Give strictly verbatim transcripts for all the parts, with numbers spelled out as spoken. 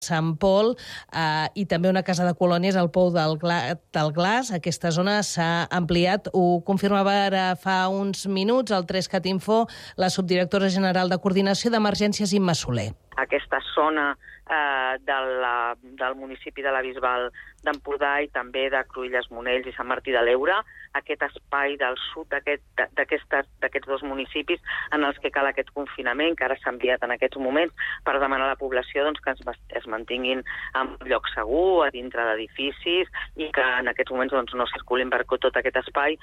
Sant Pol eh, i també una casa de colònies al Pou del, Gla del Glaç. Aquesta zona s'ha ampliat. Ho confirmava ara fa uns minuts el tres cat info la subdirectora general de Coordinació d'Emergències, Imma Soler. Aquesta zona eh, de la, del municipi de la Bisbal d'Empordà i també de Cruïlles, Monells i Sant Martí de l'Eure, aquest espai del sud d'aquests dos municipis en els que cal aquest confinament, que ara s'ha enviat en aquests moments per demanar a la població doncs, que es, es mantinguin en un lloc segur, a dintre d'edificis, i que en aquests moments doncs, no circulin per tot aquest espai.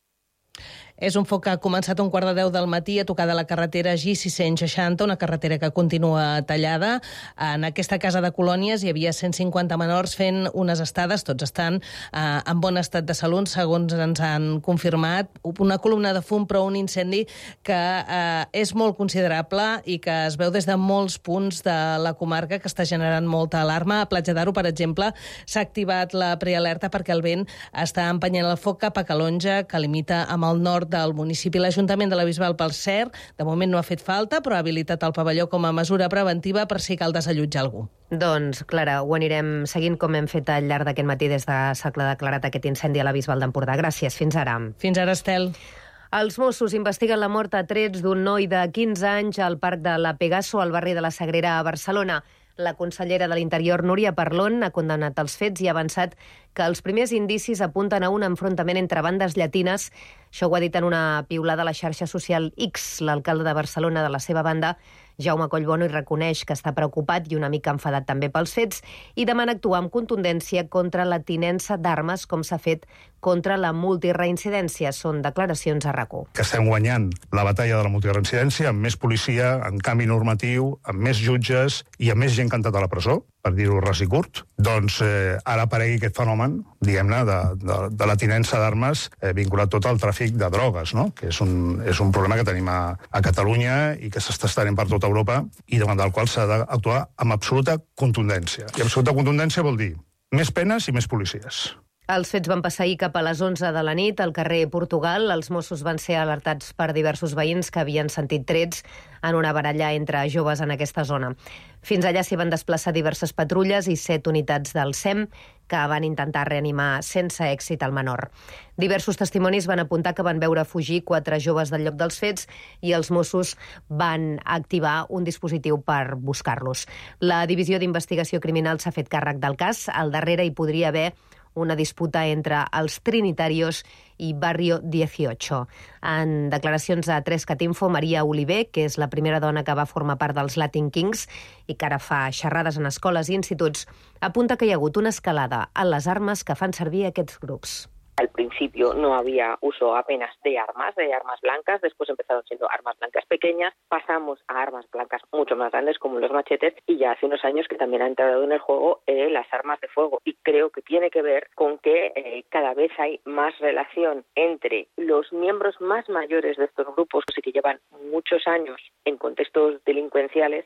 És un foc que ha començat a un quart de deu del matí a tocar de la carretera G sis-cents seixanta, una carretera que continua tallada. En aquesta casa de colònies hi havia cent cinquanta menors fent unes estades, tots estan eh, en bon estat de salut, segons ens han confirmat. Una columna de fum, però un incendi que eh, és molt considerable i que es veu des de molts punts de la comarca, que està generant molta alarma. A Platja d'Aro, per exemple, s'ha activat la prealerta perquè el vent està empenyent el foc cap a Calonja, que limita amb el nord del municipi. L'Ajuntament de la Bisbal, per cert, de moment no ha fet falta, però ha habilitat el pavelló com a mesura preventiva per si cal desallotjar algú. Doncs, Clara, ho anirem seguint com hem fet al llarg d'aquest matí des de Sacle declarat aquest incendi a la Bisbal d'Empordà. Gràcies, fins ara. Fins ara, Estel. Els Mossos investiguen la mort a trets d'un noi de quinze anys al parc de la Pegaso, al barri de la Sagrera, a Barcelona. La consellera de l'Interior, Núria Parlon, ha condemnat els fets i ha avançat que els primers indicis apunten a un enfrontament entre bandes llatines. Això ho ha dit en una piulada a la xarxa social X. L'alcalde de Barcelona, de la seva banda, Jaume Collboni, reconeix que està preocupat i una mica enfadat també pels fets i demana actuar amb contundència contra la tinença d'armes, com s'ha fet contra la multireincidència. Són declaracions a RAC u. Que estem guanyant la batalla de la multireincidència amb més policia, amb canvi normatiu, amb més jutges i amb més gent que ha entrat a la presó, per dir-ho ras i curt. Doncs eh, ara aparegui aquest fenomen, diguem-ne, de, de, de la tinença d'armes eh, vinculat tot al tràfic de drogues, no? Que és un, és un problema que tenim a, a Catalunya i que s'està estenent per tota Europa i davant del qual s'ha d'actuar amb absoluta contundència. I absoluta contundència vol dir més penes i més policies. Els fets van passar ahir cap a les onze de la nit al carrer Portugal. Els Mossos van ser alertats per diversos veïns que havien sentit trets en una baralla entre joves en aquesta zona. Fins allà s'hi van desplaçar diverses patrulles i set unitats del S E M que van intentar reanimar sense èxit el menor. Diversos testimonis van apuntar que van veure fugir quatre joves del lloc dels fets i els Mossos van activar un dispositiu per buscar-los. La Divisió d'Investigació Criminal s'ha fet càrrec del cas. Al darrere hi podria haver una disputa entre els Trinitarios i Barrio dieciocho. En declaracions a tres cat info, Maria Oliver, que és la primera dona que va formar part dels Latin Kings i que ara fa xerrades en escoles i instituts, apunta que hi ha hagut una escalada en les armes que fan servir aquests grups. Al principio no había uso apenas de armas, de armas blancas, después empezaron siendo armas blancas pequeñas, pasamos a armas blancas mucho más grandes como los machetes y ya hace unos años que también ha entrado en el juego eh, las armas de fuego y creo que tiene que ver con que eh, cada vez hay más relación entre los miembros más mayores de estos grupos que llevan muchos años en contextos delincuenciales.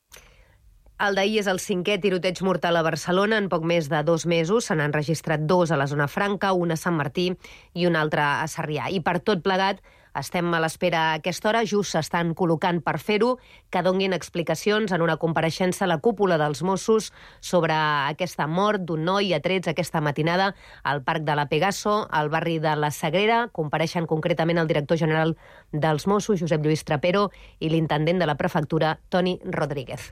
El d'ahir és el cinquè tiroteig mortal a Barcelona. En poc més de dos mesos se n'han registrat dos a la zona franca, un a Sant Martí i un altre a Sarrià. I per tot plegat estem a l'espera a aquesta hora, just s'estan col·locant per fer-ho, que donguin explicacions en una compareixença a la cúpula dels Mossos sobre aquesta mort d'un noi a trets aquesta matinada al Parc de la Pegaso, al barri de la Sagrera. Compareixen concretament el director general dels Mossos, Josep Lluís Trapero, i l'intendent de la prefectura, Toni Rodríguez.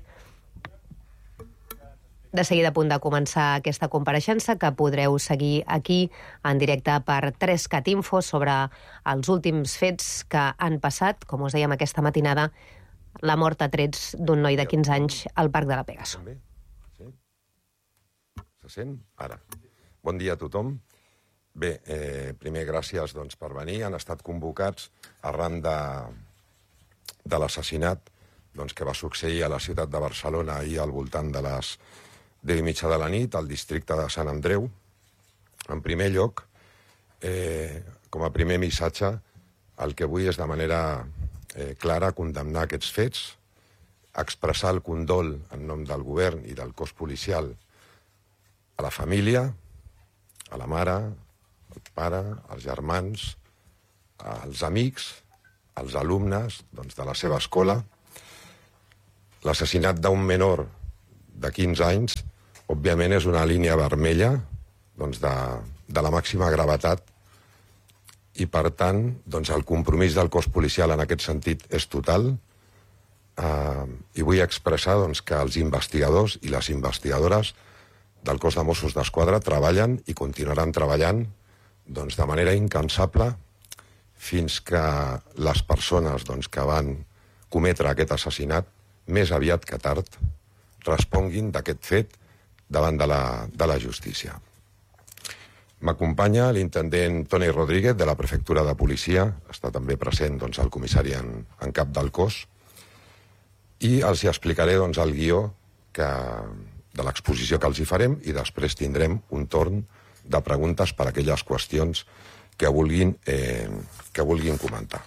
De seguida a punt de començar aquesta compareixença que podreu seguir aquí en directe per tres cat info sobre els últims fets que han passat, com us dèiem aquesta matinada, la mort a trets d'un noi de quinze anys al Parc de la Pegaso. Sí? Se sent? Ara. Bon dia a tothom. Bé, eh, primer gràcies doncs, per venir. Han estat convocats arran de, de l'assassinat doncs, que va succeir a la ciutat de Barcelona ahir al voltant de les deu i mitja de la nit, al districte de Sant Andreu. En primer lloc, eh, com a primer missatge, el que vull és de manera eh, clara condemnar aquests fets, expressar el condol en nom del govern i del cos policial a la família, a la mare, al pare, als germans, als amics, als alumnes doncs, de la seva escola. L'assassinat d'un menor de quinze anys, òbviament és una línia vermella doncs de, de la màxima gravetat i, per tant, doncs el compromís del cos policial en aquest sentit és total. Uh, I vull expressar doncs, que els investigadors i les investigadores del cos de Mossos d'Esquadra treballen i continuaran treballant doncs, de manera incansable fins que les persones doncs, que van cometre aquest assassinat, més aviat que tard, responguin d'aquest fet davant de la, de la justícia. M'acompanya l'intendent Toni Rodríguez, de la Prefectura de Policia, està també present doncs, el comissari en, en cap del cos, i els hi explicaré doncs, el guió que, de l'exposició que els hi farem i després tindrem un torn de preguntes per a aquelles qüestions que vulguin, eh, que vulguin comentar.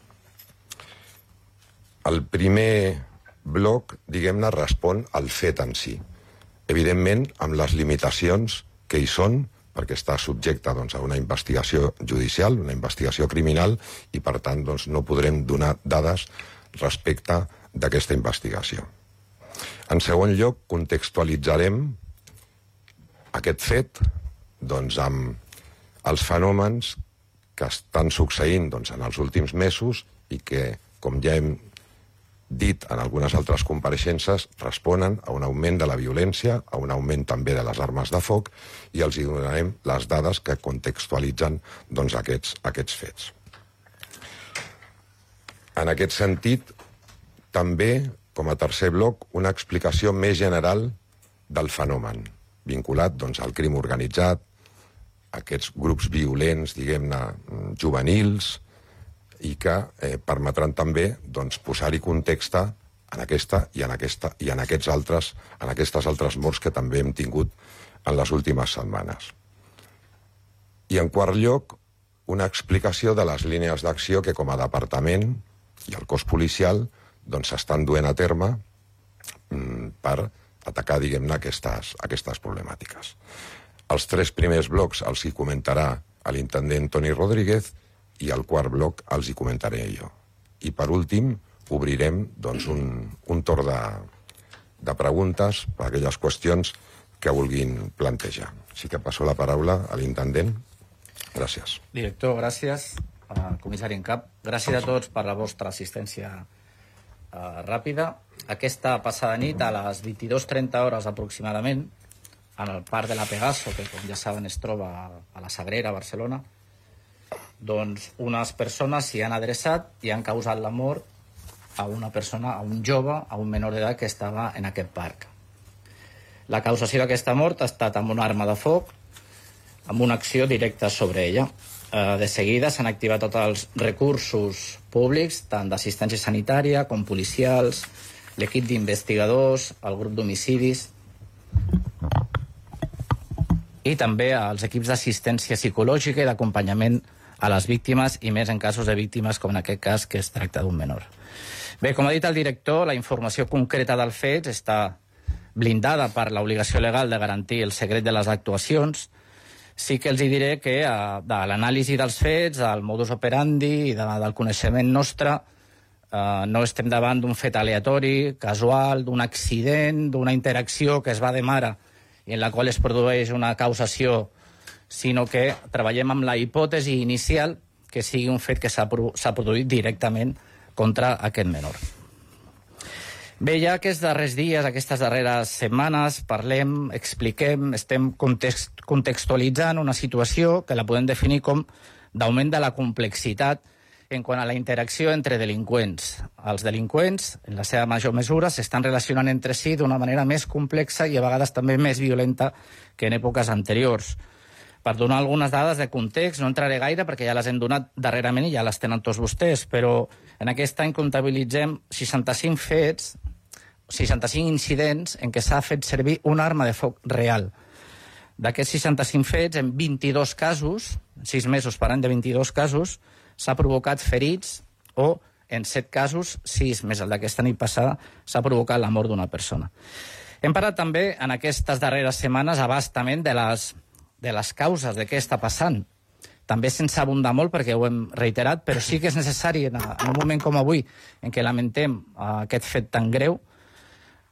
El primer bloc, diguem-ne, respon al fet en si. Evidentment, amb les limitacions que hi són, perquè està subjecte doncs, a una investigació judicial, una investigació criminal, i per tant doncs, no podrem donar dades respecte d'aquesta investigació. En segon lloc, contextualitzarem aquest fet doncs, amb els fenòmens que estan succeint doncs, en els últims mesos i que, com ja hem dit en algunes altres compareixences, responen a un augment de la violència, a un augment també de les armes de foc, i els hi donarem les dades que contextualitzen doncs, aquests, aquests fets. En aquest sentit, també, com a tercer bloc, una explicació més general del fenomen, vinculat doncs, al crim organitzat, aquests grups violents, diguem-ne, juvenils, i que eh, permetran també doncs, posar-hi context en aquesta i en, aquesta, i en, aquests altres, en aquestes altres morts que també hem tingut en les últimes setmanes. I en quart lloc, una explicació de les línies d'acció que com a departament i el cos policial doncs, s'estan duent a terme mm, per atacar, diguem-ne, aquestes, aquestes problemàtiques. Els tres primers blocs els hi comentarà l'intendent Toni Rodríguez i el quart bloc els hi comentaré jo. I per últim obrirem doncs, un, un torn de, de preguntes per a aquelles qüestions que vulguin plantejar. Així que passo la paraula a l'intendent. Gràcies. Director, gràcies. Uh, comissari en cap, gràcies a tots per la vostra assistència uh, ràpida. Aquesta passada nit, a les vint-i-dues trenta hores aproximadament, en el parc de la Pegaso, que com ja saben es troba a la Sagrera, a Barcelona, doncs unes persones s'hi han adreçat i han causat la mort a una persona, a un jove, a un menor d'edat que estava en aquest parc. La causació d'aquesta mort ha estat amb una arma de foc, amb una acció directa sobre ella. Eh, de seguida s'han activat tots els recursos públics, tant d'assistència sanitària com policials, l'equip d'investigadors, el grup d'homicidis i també els equips d'assistència psicològica i d'acompanyament a les víctimes, i més en casos de víctimes com en aquest cas, que es tracta d'un menor. Bé, com ha dit el director, la informació concreta dels fets està blindada per l'obligació legal de garantir el secret de les actuacions. Sí que els diré que de l'anàlisi dels fets, del modus operandi i de, del coneixement nostre, eh, no estem davant d'un fet aleatori, casual, d'un accident, d'una interacció que es va de mare i en la qual es produeix una causació, sinó que treballem amb la hipòtesi inicial que sigui un fet que s'ha produït directament contra aquest menor. Bé, ja aquests darrers dies, aquestes darreres setmanes, parlem, expliquem, estem context, contextualitzant una situació que la podem definir com d'augment de la complexitat en quant a la interacció entre delinqüents. Els delinqüents, en la seva major mesura, s'estan relacionant entre si d'una manera més complexa i a vegades també més violenta que en èpoques anteriors. Per donar algunes dades de context, no entraré gaire perquè ja les hem donat darrerament i ja les tenen tots vostès, però en aquest any comptabilitzem seixanta-cinc fets, seixanta-cinc incidents en què s'ha fet servir una arma de foc real. D'aquests seixanta-cinc fets, en vint-i-dos casos, sis mesos per any de vint-i-dos casos, s'ha provocat ferits o, en set casos, sis més el d'aquesta nit passada, s'ha provocat la mort d'una persona. Hem parlat també en aquestes darreres setmanes abastament de les, de les causes de què està passant. També sense abundar molt, perquè ho hem reiterat, però sí que és necessari, en un moment com avui, en què lamentem aquest fet tan greu,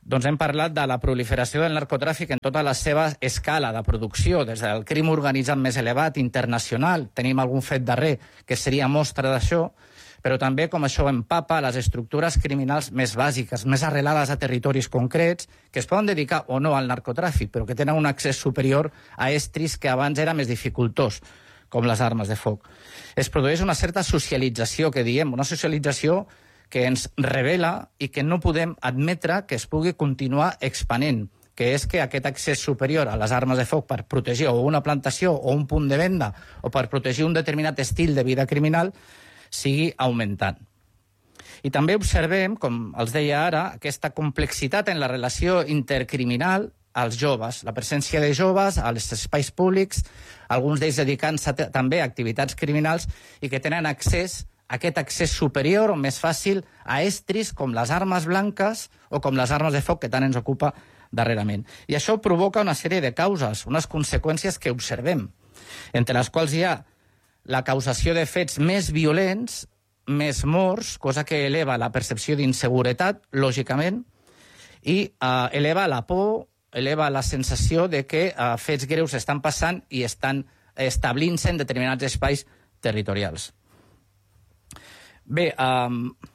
doncs hem parlat de la proliferació del narcotràfic en tota la seva escala de producció, des del crim organitzat més elevat, internacional, tenim algun fet darrer que seria mostra d'això, però també com això empapa les estructures criminals més bàsiques, més arrelades a territoris concrets, que es poden dedicar o no al narcotràfic, però que tenen un accés superior a estris que abans era més dificultós, com les armes de foc. Es produeix una certa socialització, que diem, una socialització que ens revela i que no podem admetre que es pugui continuar expanent, que és que aquest accés superior a les armes de foc per protegir o una plantació o un punt de venda o per protegir un determinat estil de vida criminal sigui augmentant. I també observem, com els deia ara, aquesta complexitat en la relació intercriminal als joves, la presència de joves als espais públics, alguns d'ells dedicant-se també a activitats criminals i que tenen accés, aquest accés superior o més fàcil a estris com les armes blanques o com les armes de foc que tant ens ocupa darrerament. I això provoca una sèrie de causes, unes conseqüències que observem, entre les quals hi ha la causació de fets més violents, més morts, cosa que eleva la percepció d'inseguretat, lògicament, i eh, eleva la por, eleva la sensació de que eh, fets greus estan passant i estan establint-se en determinats espais territorials. Bé, eh,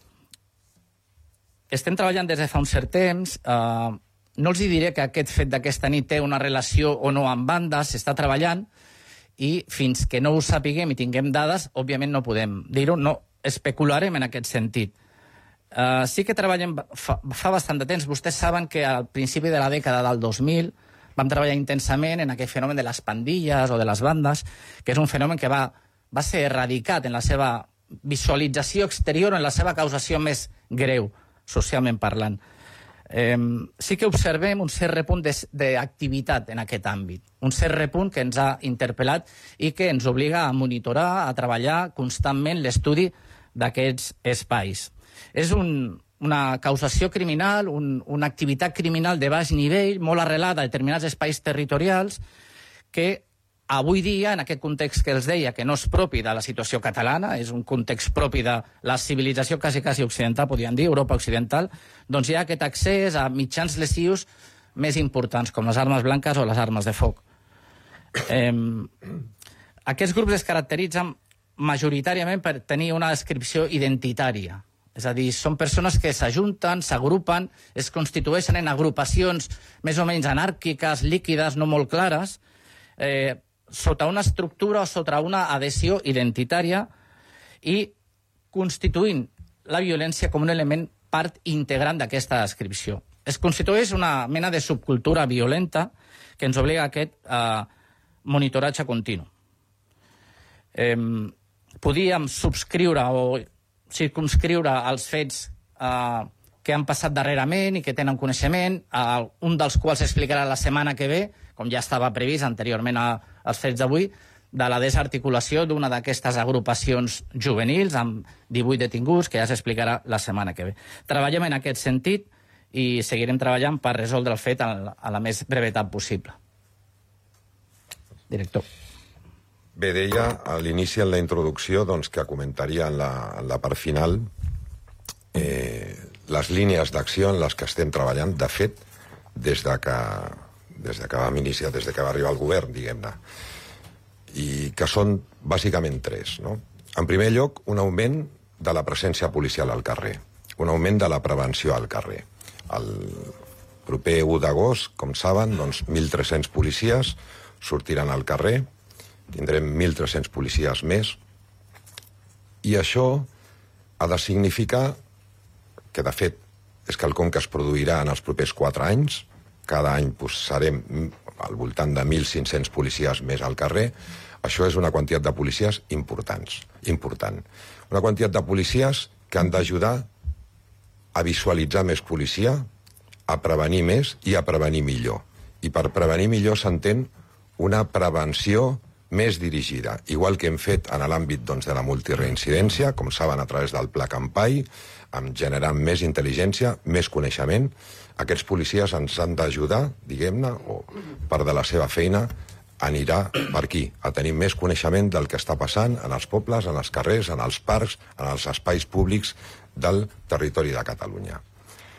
estem treballant des de fa un cert temps. Eh, no els diré que aquest fet d'aquesta nit té una relació o no amb bandes, s'està treballant, i fins que no ho sapiguem i tinguem dades, òbviament no podem dir-ho, no especularem en aquest sentit. Uh, sí que treballem fa, fa bastant de temps. Vostès saben que al principi de la dècada del dos mil vam treballar intensament en aquest fenomen de les pandilles o de les bandes, que és un fenomen que va, va ser erradicat en la seva visualització exterior o en la seva causació més greu, socialment parlant. Eh, sí que observem un cert repunt d'activitat en aquest àmbit, un cert repunt que ens ha interpel·lat i que ens obliga a monitorar, a treballar constantment l'estudi d'aquests espais. És un, una causació criminal, un, una activitat criminal de baix nivell, molt arrelada a determinats espais territorials, que avui dia, en aquest context que els deia, que no és propi de la situació catalana, és un context propi de la civilització quasi, quasi occidental, podríem dir, Europa occidental, doncs hi ha aquest accés a mitjans lesius més importants, com les armes blanques o les armes de foc. Eh, aquests grups es caracteritzen majoritàriament per tenir una descripció identitària. És a dir, són persones que s'ajunten, s'agrupen, es constitueixen en agrupacions més o menys anàrquiques, líquides, no molt clares, eh, sota una estructura o sota una adhesió identitària i constituint la violència com un element part integrant d'aquesta descripció. Es constitueix una mena de subcultura violenta que ens obliga a aquest eh, monitoratge continu. Eh, podíem subscriure o circumscriure els fets eh, que han passat darrerament i que tenen coneixement, eh, un dels quals s'explicarà la setmana que ve, com ja estava previst anteriorment a, als fets d'avui, de la desarticulació d'una d'aquestes agrupacions juvenils amb divuit detinguts, que ja s'explicarà la setmana que ve. Treballem en aquest sentit i seguirem treballant per resoldre el fet a la, a la més brevetat possible. Director. Bé, deia a l'inici, en la introducció, doncs, que comentaria en la, en la part final eh, les línies d'acció en les que estem treballant, de fet, des de que, des de que vam iniciar, des de que va arribar el govern, diguem-ne, i que són bàsicament tres, no? En primer lloc, un augment de la presència policial al carrer, un augment de la prevenció al carrer. El proper u d'agost, com saben, doncs, mil tres-cents policies sortiran al carrer, tindrem mil tres-cents policies més, i això ha de significar que, de fet, és quelcom que es produirà en els propers quatre anys. Cada any posarem al voltant de mil cinc-cents policies més al carrer. Això és una quantitat de policies importants, important. Una quantitat de policies que han d'ajudar a visualitzar més policia, a prevenir més i a prevenir millor. I per prevenir millor s'entén una prevenció més dirigida, igual que hem fet en l'àmbit, doncs, de la multireincidència, com saben, a través del Pla Campai, amb generant més intel·ligència, més coneixement. Aquests policies ens han d'ajudar, diguem-ne, o part de la seva feina anirà per aquí, a tenir més coneixement del que està passant en els pobles, en els carrers, en els parcs, en els espais públics del territori de Catalunya.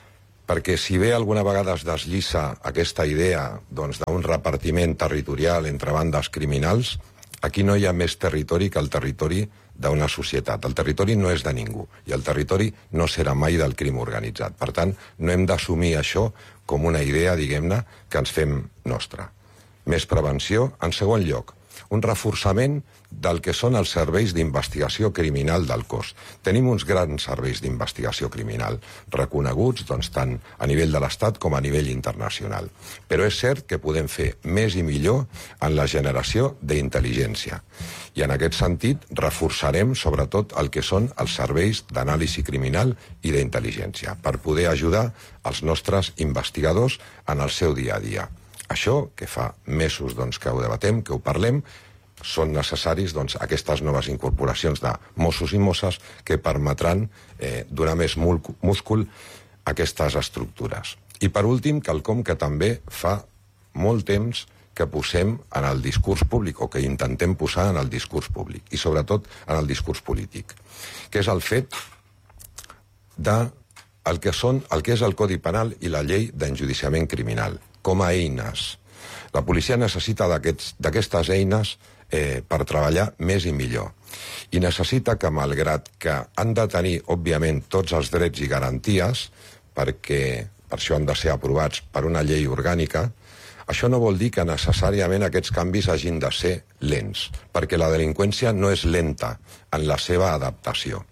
perquè si bé alguna vegada es deslliça aquesta idea doncs, d'un repartiment territorial entre bandes criminals, aquí no hi ha més territori que el territori d'una societat. El territori no és de ningú i el territori no serà mai del crim organitzat. Per tant, no hem d'assumir això com una idea, diguem-ne, que ens fem nostra. Més prevenció. En segon lloc, un reforçament del que són els serveis d'investigació criminal del cos. Tenim uns grans serveis d'investigació criminal reconeguts doncs, tant a nivell de l'Estat com a nivell internacional. Però és cert que podem fer més i millor en la generació d'intel·ligència. I en aquest sentit reforçarem sobretot el que són els serveis d'anàlisi criminal i d'intel·ligència per poder ajudar els nostres investigadors en el seu dia a dia. Això, que fa mesos doncs, que ho debatem, que ho parlem, són necessaris doncs, aquestes noves incorporacions de Mossos i Mosses que permetran eh, donar més múscul a aquestes estructures. I per últim, quelcom que també fa molt temps que posem en el discurs públic o que intentem posar en el discurs públic i sobretot en el discurs polític, que és el fet de el que, són, el que és el Codi Penal i la llei d'enjudiciament criminal com a eines. La policia necessita d'aquestes eines eh, per treballar més i millor. I necessita que, malgrat que han de tenir, òbviament, tots els drets i garanties, perquè per això han de ser aprovats per una llei orgànica, això no vol dir que necessàriament aquests canvis hagin de ser lents, perquè la delinqüència no és lenta en la seva adaptació.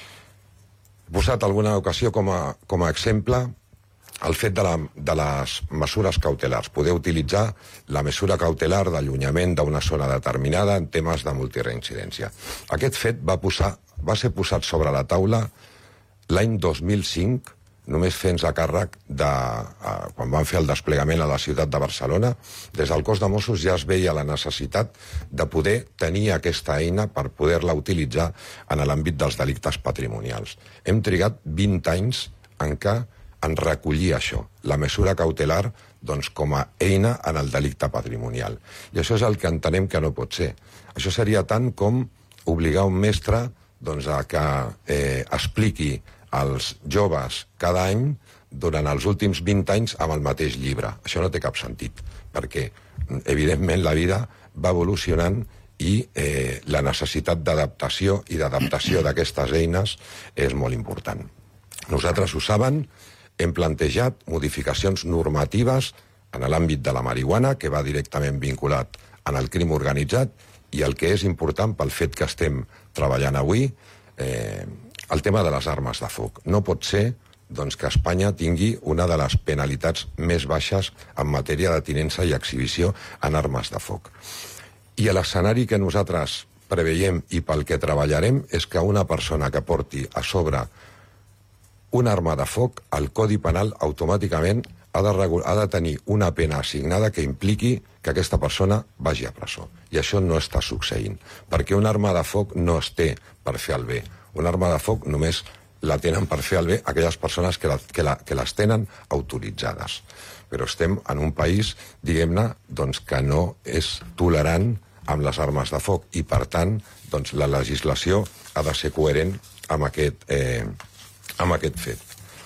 He posat alguna ocasió com a, com a exemple el fet de, la, de les mesures cautelars, poder utilitzar la mesura cautelar d'allunyament d'una zona determinada en temes de multireincidència. Aquest fet va, posar, va ser posat sobre la taula l'any dos mil cinc, només fent-se a càrrec de, eh, quan van fer el desplegament a la ciutat de Barcelona, des del cos de Mossos ja es veia la necessitat de poder tenir aquesta eina per poder-la utilitzar en l'àmbit dels delictes patrimonials. Hem trigat vint anys en què en recollir això, la mesura cautelar doncs, com a eina en el delicte patrimonial. I això és el que entenem que no pot ser. Això seria tant com obligar un mestre doncs, a que eh, expliqui als joves cada any durant els últims vint anys amb el mateix llibre. Això no té cap sentit, perquè evidentment la vida va evolucionant i eh, la necessitat d'adaptació i d'adaptació d'aquestes eines és molt important. Nosaltres ho saben, hem plantejat modificacions normatives en l'àmbit de la marihuana, que va directament vinculat en el crim organitzat, i el que és important pel fet que estem treballant avui, eh, el tema de les armes de foc. No pot ser doncs, que Espanya tingui una de les penalitats més baixes en matèria de tinença i exhibició en armes de foc. I l'escenari que nosaltres preveiem i pel que treballarem és que una persona que porti a sobre una arma de foc, el Codi Penal automàticament ha de, ha de tenir una pena assignada que impliqui que aquesta persona vagi a presó. I això no està succeint, perquè una arma de foc no es té per fer el bé. Una arma de foc només la tenen per fer el bé aquelles persones que, la, que, la, que les tenen autoritzades. Però estem en un país, diguem-ne, doncs, que no és tolerant amb les armes de foc i, per tant, doncs, la legislació ha de ser coherent amb aquest... Eh, amb aquest fet.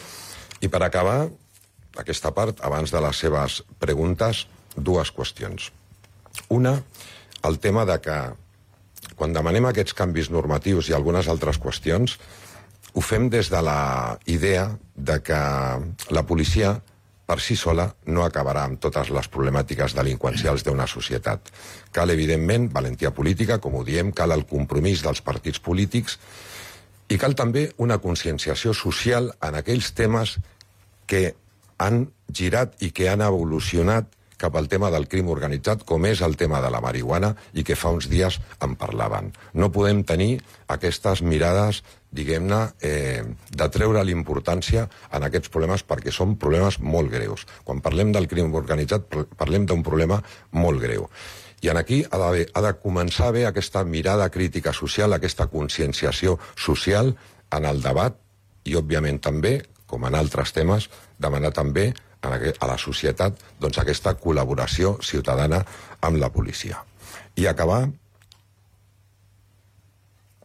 I per acabar aquesta part, abans de les seves preguntes, dues qüestions. Una, el tema de que quan demanem aquests canvis normatius i algunes altres qüestions, ho fem des de la idea de que la policia per si sola no acabarà amb totes les problemàtiques delinqüencials d'una societat. Cal, evidentment, valentia política, com ho diem, cal el compromís dels partits polítics, i cal també una conscienciació social en aquells temes que han girat i que han evolucionat cap al tema del crim organitzat, com és el tema de la marihuana, i que fa uns dies en parlaven. No podem tenir aquestes mirades, diguem-ne, eh, de treure l'importància en aquests problemes perquè són problemes molt greus. Quan parlem del crim organitzat, parlem d'un problema molt greu. I aquí ha de, ha de començar a haver aquesta mirada crítica social, aquesta conscienciació social en el debat i, òbviament, també, com en altres temes, demanar també a la societat doncs, aquesta col·laboració ciutadana amb la policia. I acabar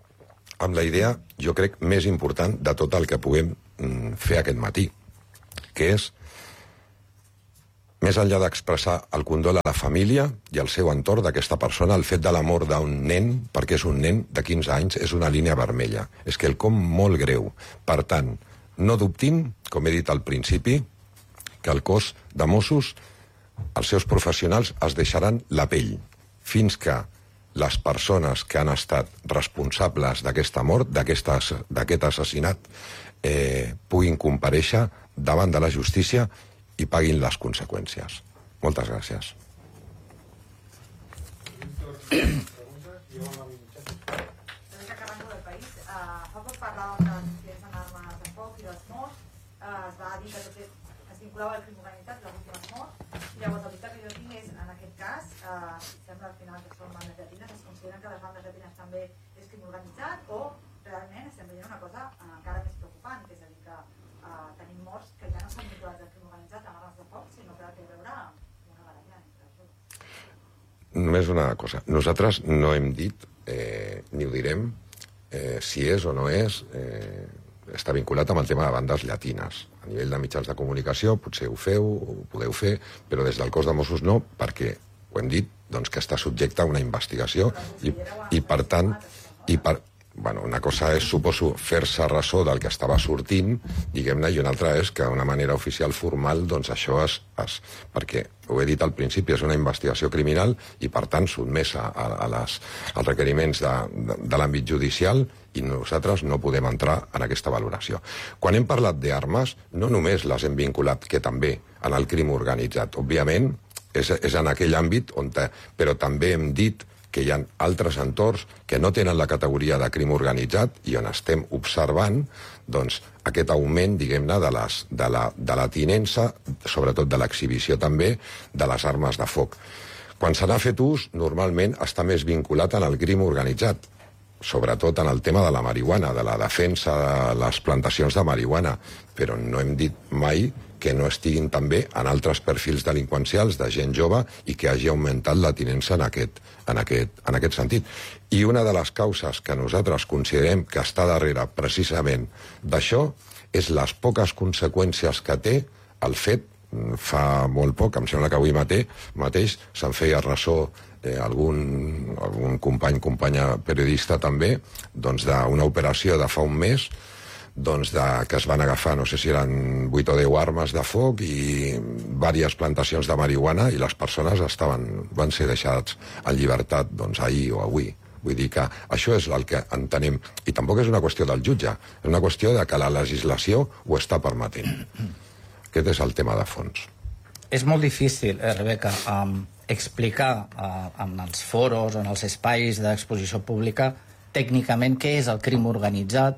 amb la idea, jo crec, més important de tot el que puguem fer aquest matí, que és, més enllà d'expressar el condol a la família i al seu entorn d'aquesta persona, el fet de la mort d'un nen, perquè és un nen de quinze anys, és una línia vermella. És que el com molt greu. Per tant, no dubtin, com he dit al principi, que el cos de Mossos, els seus professionals, es deixaran la pell fins que les persones que han estat responsables d'aquesta mort, d'aquest assassinat, eh, puguin comparèixer davant de la justícia i paguin les conseqüències. Moltes gràcies. Fa poc parlàvem dels incidents en armes de foc i dels morts. Es va dir que es vinculava al crim organitzat i les últimes morts. Llavors, el dubte que jo tinc és, en aquest cas, sembla al final que són bandes llatines, es consideren que les bandes llatines també és crim organitzat o realment estem veient una cosa encara més preocupant, que és a dir, que tenim morts que ja no estan vinculats al crim organitzat amb armes de foc, sinó que té a veure amb una baralla entre joves. Només una cosa. Nosaltres no hem dit, eh, ni ho direm, eh, si és o no és, eh, està vinculat amb el tema de bandes llatines. A nivell de mitjans de comunicació potser ho feu, ho podeu fer, però des del cos de Mossos no, perquè ho hem dit, doncs, que està subjecte a una investigació i, i per tant, i per, bueno, una cosa és, suposo, fer-se ressò del que estava sortint, diguem-ne, i una altra és que d'una manera oficial formal, doncs això es, es... perquè, ho he dit al principi, és una investigació criminal i, per tant, sotmesa a, a les, als requeriments de, de, de l'àmbit judicial i nosaltres no podem entrar en aquesta valoració. Quan hem parlat d'armes, no només les hem vinculat, que també, en el crim organitzat. Òbviament, és, és en aquell àmbit on... Te, però també hem dit que hi ha altres entorns que no tenen la categoria de crim organitzat i on estem observant doncs, aquest augment, diguem-ne, de, les, de, la, de la tinença, sobretot de l'exhibició també, de les armes de foc. Quan se n'ha fet ús, normalment està més vinculat en el crim organitzat, sobretot en el tema de la marihuana, de la defensa de les plantacions de marihuana, però no hem dit mai que no estiguin també en altres perfils delinqüencials de gent jove i que hagi augmentat la tinença en aquest, en aquest, en aquest sentit. I una de les causes que nosaltres considerem que està darrere precisament d'això és les poques conseqüències que té el fet, fa molt poc, em sembla que avui mateix, mateix se'n feia ressò eh, algun, algun company, companya periodista també, doncs d'una operació de fa un mes, doncs de, que es van agafar, no sé si eren vuit o deu armes de foc i diverses plantacions de marihuana i les persones estaven, van ser deixades en llibertat doncs, ahir o avui. Vull dir que això és el que entenem. I tampoc és una qüestió del jutge, és una qüestió de que la legislació ho està permetent. Aquest és el tema de fons. És molt difícil, eh, Rebeca, um, explicar uh, en els foros, en els espais d'exposició pública, tècnicament què és el crim organitzat,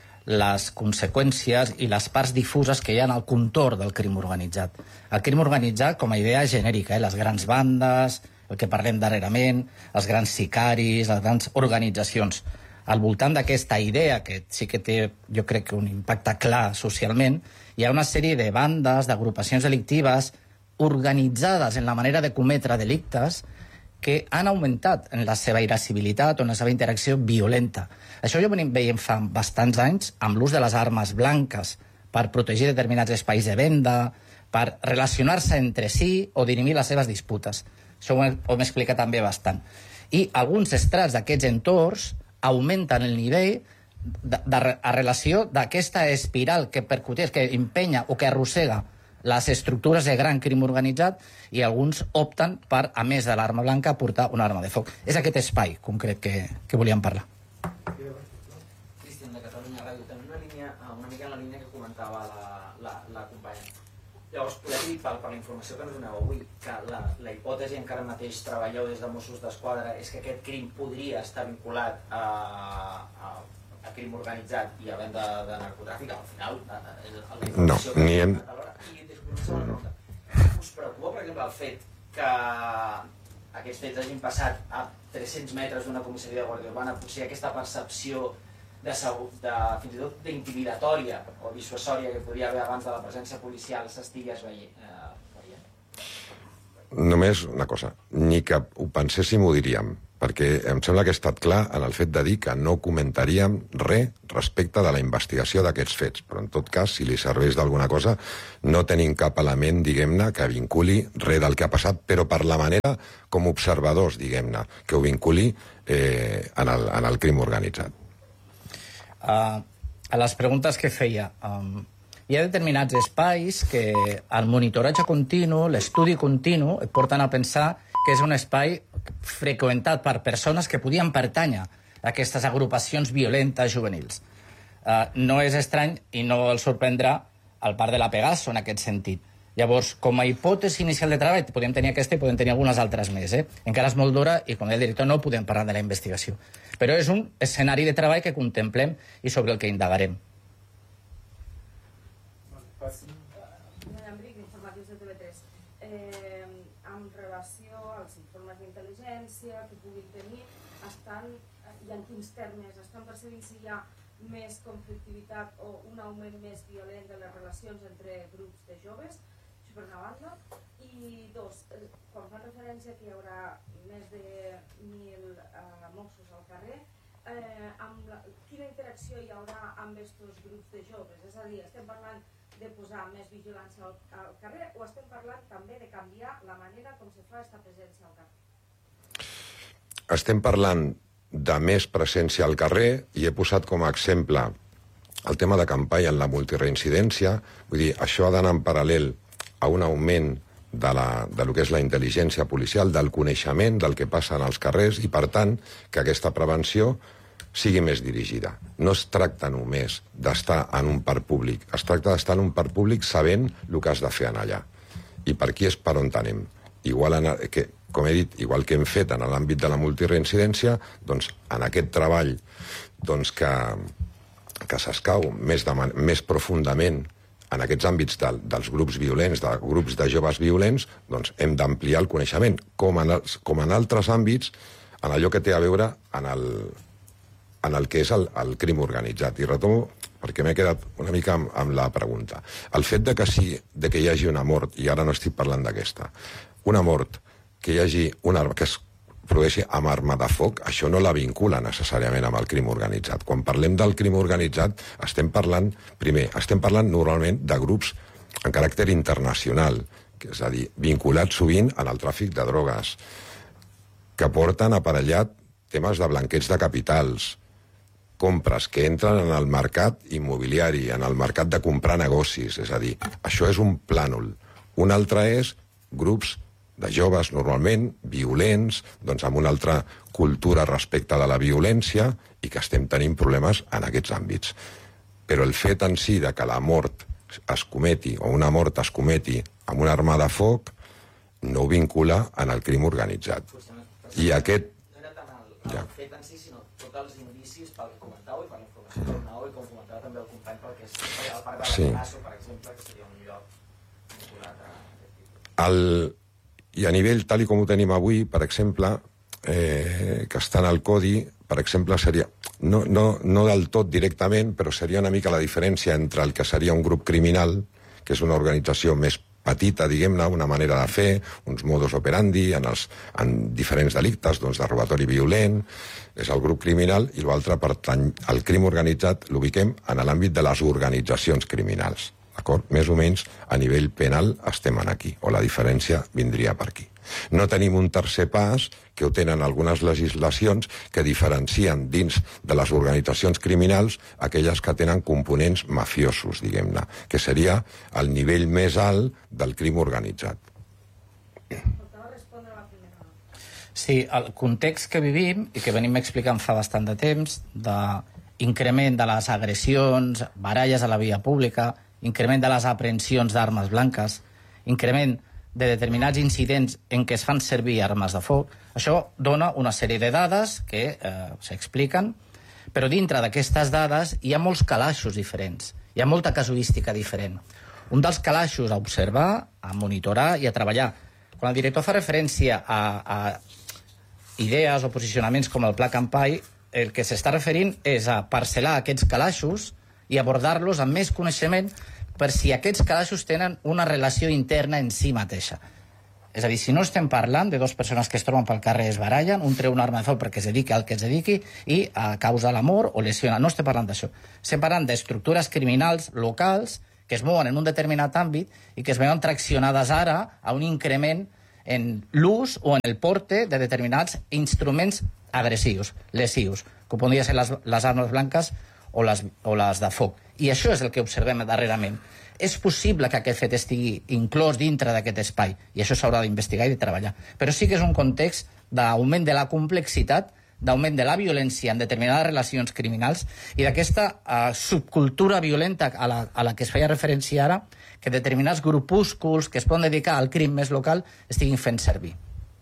les conseqüències i les parts difuses que hi ha al contorn del crim organitzat. El crim organitzat com a idea genèrica, eh? Les grans bandes, el que parlem darrerament, els grans sicaris, les grans organitzacions. Al voltant d'aquesta idea, que sí que té, jo crec, un impacte clar socialment, hi ha una sèrie de bandes, d'agrupacions delictives organitzades en la manera de cometre delictes que han augmentat en la seva irascibilitat o en la seva interacció violenta. Això jo venim veient fa bastants anys amb l'ús de les armes blanques per protegir determinats espais de venda, per relacionar-se entre si o dirimir les seves disputes. Això ho hem, ho hem explicat també bastant. I alguns estrats d'aquests entorns augmenten el nivell de, de, a relació d'aquesta espiral que percuteix, que empenya o que arrossega les estructures de gran crim organitzat i alguns opten per, a més de l'arma blanca, portar una arma de foc. És aquest espai concret que, que volíem parlar. Cristian, de Catalunya Ràdio, també una, línia, una mica en la línia que comentava la, la, la companya. Llavors, podem dir, per, per la informació que ens doneu avui, que la, la hipòtesi encara mateix treballeu des de Mossos d'Esquadra és que aquest crim podria estar vinculat a, a, a crim organitzat i a venda de narcotràfic, al final, a, a, a la informació no, ni hem... Us preocupa, per exemple, el fet que aquests fets hagin passat a tres-cents metres d'una comissaria de Guàrdia Urbana, potser aquesta percepció de, de, fins i tot d'intimidatòria o dissuasòria que podia haver abans de la presència policial s'estigués veient? Eh, Només una cosa, ni que ho penséssim ho diríem, perquè em sembla que he estat clar en el fet de dir que no comentaríem res respecte de la investigació d'aquests fets, però en tot cas, si li serveix d'alguna cosa, no tenim cap element, diguem-ne, que vinculi res del que ha passat, però per la manera com observadors, diguem-ne, que ho vinculi eh, en, el, en el crim organitzat. Uh, a les preguntes que feia, um, hi ha determinats espais que el monitoratge continu, l'estudi continu, et porten a pensar que és un espai freqüentat per persones que podien pertànyer a aquestes agrupacions violentes juvenils. Uh, no és estrany i no el sorprendrà el part de la Pegaso en aquest sentit. Llavors, com a hipòtesi inicial de treball, podem tenir aquesta i podem tenir algunes altres més. Eh? Encara és molt d'hora i, com deia el director, no podem parlar de la investigació. Però és un escenari de treball que contemplem i sobre el que indagarem. Que puguin tenir, estan, i en quins termes, estan percebint si hi ha més conflictivitat o un augment més violent de les relacions entre grups de joves, això per una banda, i dos, quan fan referència que hi haurà més de mil eh, Mossos al carrer, eh, amb la, quina interacció hi haurà amb aquests grups de joves? És a dir, estem parlant de posar més vigilància al, al carrer o estem parlant també de canviar la manera com se fa aquesta presència al carrer? Estem parlant de més presència al carrer i he posat com a exemple el tema de campanya en la multireincidència. Vull dir, això ha d'anar en paral·lel a un augment de, la, de lo que és la intel·ligència policial, del coneixement del que passa en els carrers i, per tant, que aquesta prevenció sigui més dirigida. No es tracta només d'estar en un parc públic, es tracta d'estar en un parc públic sabent el que has de fer en allà. I per aquí és per on anem. Igual en, que, com he dit, igual que hem fet en l'àmbit de la multireincidència, doncs en aquest treball doncs, que, que s'escau més, de, més profundament en aquests àmbits de, dels grups violents, de grups de joves violents, doncs hem d'ampliar el coneixement, com en, els, com en altres àmbits, en allò que té a veure en el, en el que és el, el crim organitzat. I retomo, perquè m'he quedat una mica amb, amb la pregunta. El fet de que, sí, de que hi hagi una mort, i ara no estic parlant d'aquesta, una mort que hi hagi una arma que es produeixi amb arma de foc, això no la vincula necessàriament amb el crim organitzat. Quan parlem del crim organitzat estem parlant, primer, estem parlant normalment de grups en caràcter internacional, que és a dir, vinculats sovint en el tràfic de drogues, que porten aparellat temes de blanqueig de capitals, compres que entren en el mercat immobiliari, en el mercat de comprar negocis, és a dir, això és un plànol. Un altre és grups de joves, normalment, violents, doncs amb una altra cultura respecte de la violència i que estem tenint problemes en aquests àmbits. Però el fet en si de que la mort es cometi, o una mort es cometi amb una arma de foc, no ho vincula en el crim organitzat. I aquest... No era tant el, el ja. fet en si, sinó tots els indicis pel que comentàveu i per la informació que donàveu i com comentava també el company pel que és el parc de la sí. Pegaso, per exemple, que seria un lloc vinculat a aquest tipus. El... I a nivell, tal i com ho tenim avui, per exemple, eh, que està en el codi, per exemple, seria, no, no, no del tot directament, però seria una mica la diferència entre el que seria un grup criminal, que és una organització més petita, diguem-ne, una manera de fer, uns modus operandi en, els, en diferents delictes, doncs de robatori violent, és el grup criminal, i l'altre pertany al crim organitzat, l'ubiquem en l'àmbit de les organitzacions criminals. D'acord? Més o menys a nivell penal estem aquí, o la diferència vindria per aquí. No tenim un tercer pas, que ho tenen algunes legislacions, que diferencien dins de les organitzacions criminals aquelles que tenen components mafiosos, diguem-ne, que seria el nivell més alt del crim organitzat. Sí, el context que vivim i que venim explicant fa bastant de temps, d'increment de les agressions, baralles a la via pública, increment de les aprehensions d'armes blanques, increment de determinats incidents en què es fan servir armes de foc, això dona una sèrie de dades que eh, s'expliquen, però dintre d'aquestes dades hi ha molts calaixos diferents, hi ha molta casuística diferent. Un dels calaixos a observar, a monitorar i a treballar. Quan el director fa referència a, a idees o posicionaments com el Pla Campai, el que s'està referint és a parcel·lar aquests calaixos i abordar-los amb més coneixement per si aquests calaixos tenen una relació interna en si mateixa. És a dir, si no estem parlant de dues persones que es troben pel carrer i es barallen, un treu una arma de foc perquè es dediqui al que es dediqui i a causa la mort o lesiona. No estem parlant d'això. Estem parlant d'estructures criminals locals que es mouen en un determinat àmbit i que es veuen traccionades ara a un increment en l'ús o en el porte de determinats instruments agressius, lesius, que podrien ser les, les armes blanques o les, o les de foc. I això és el que observem darrerament. És possible que aquest fet estigui inclòs dintre d'aquest espai, i això s'haurà d'investigar i de treballar. Però sí que és un context d'augment de la complexitat, d'augment de la violència en determinades relacions criminals i d'aquesta uh, subcultura violenta a la, a la que es feia referència ara, que determinats grupúsculs que es poden dedicar al crim més local estiguin fent servir.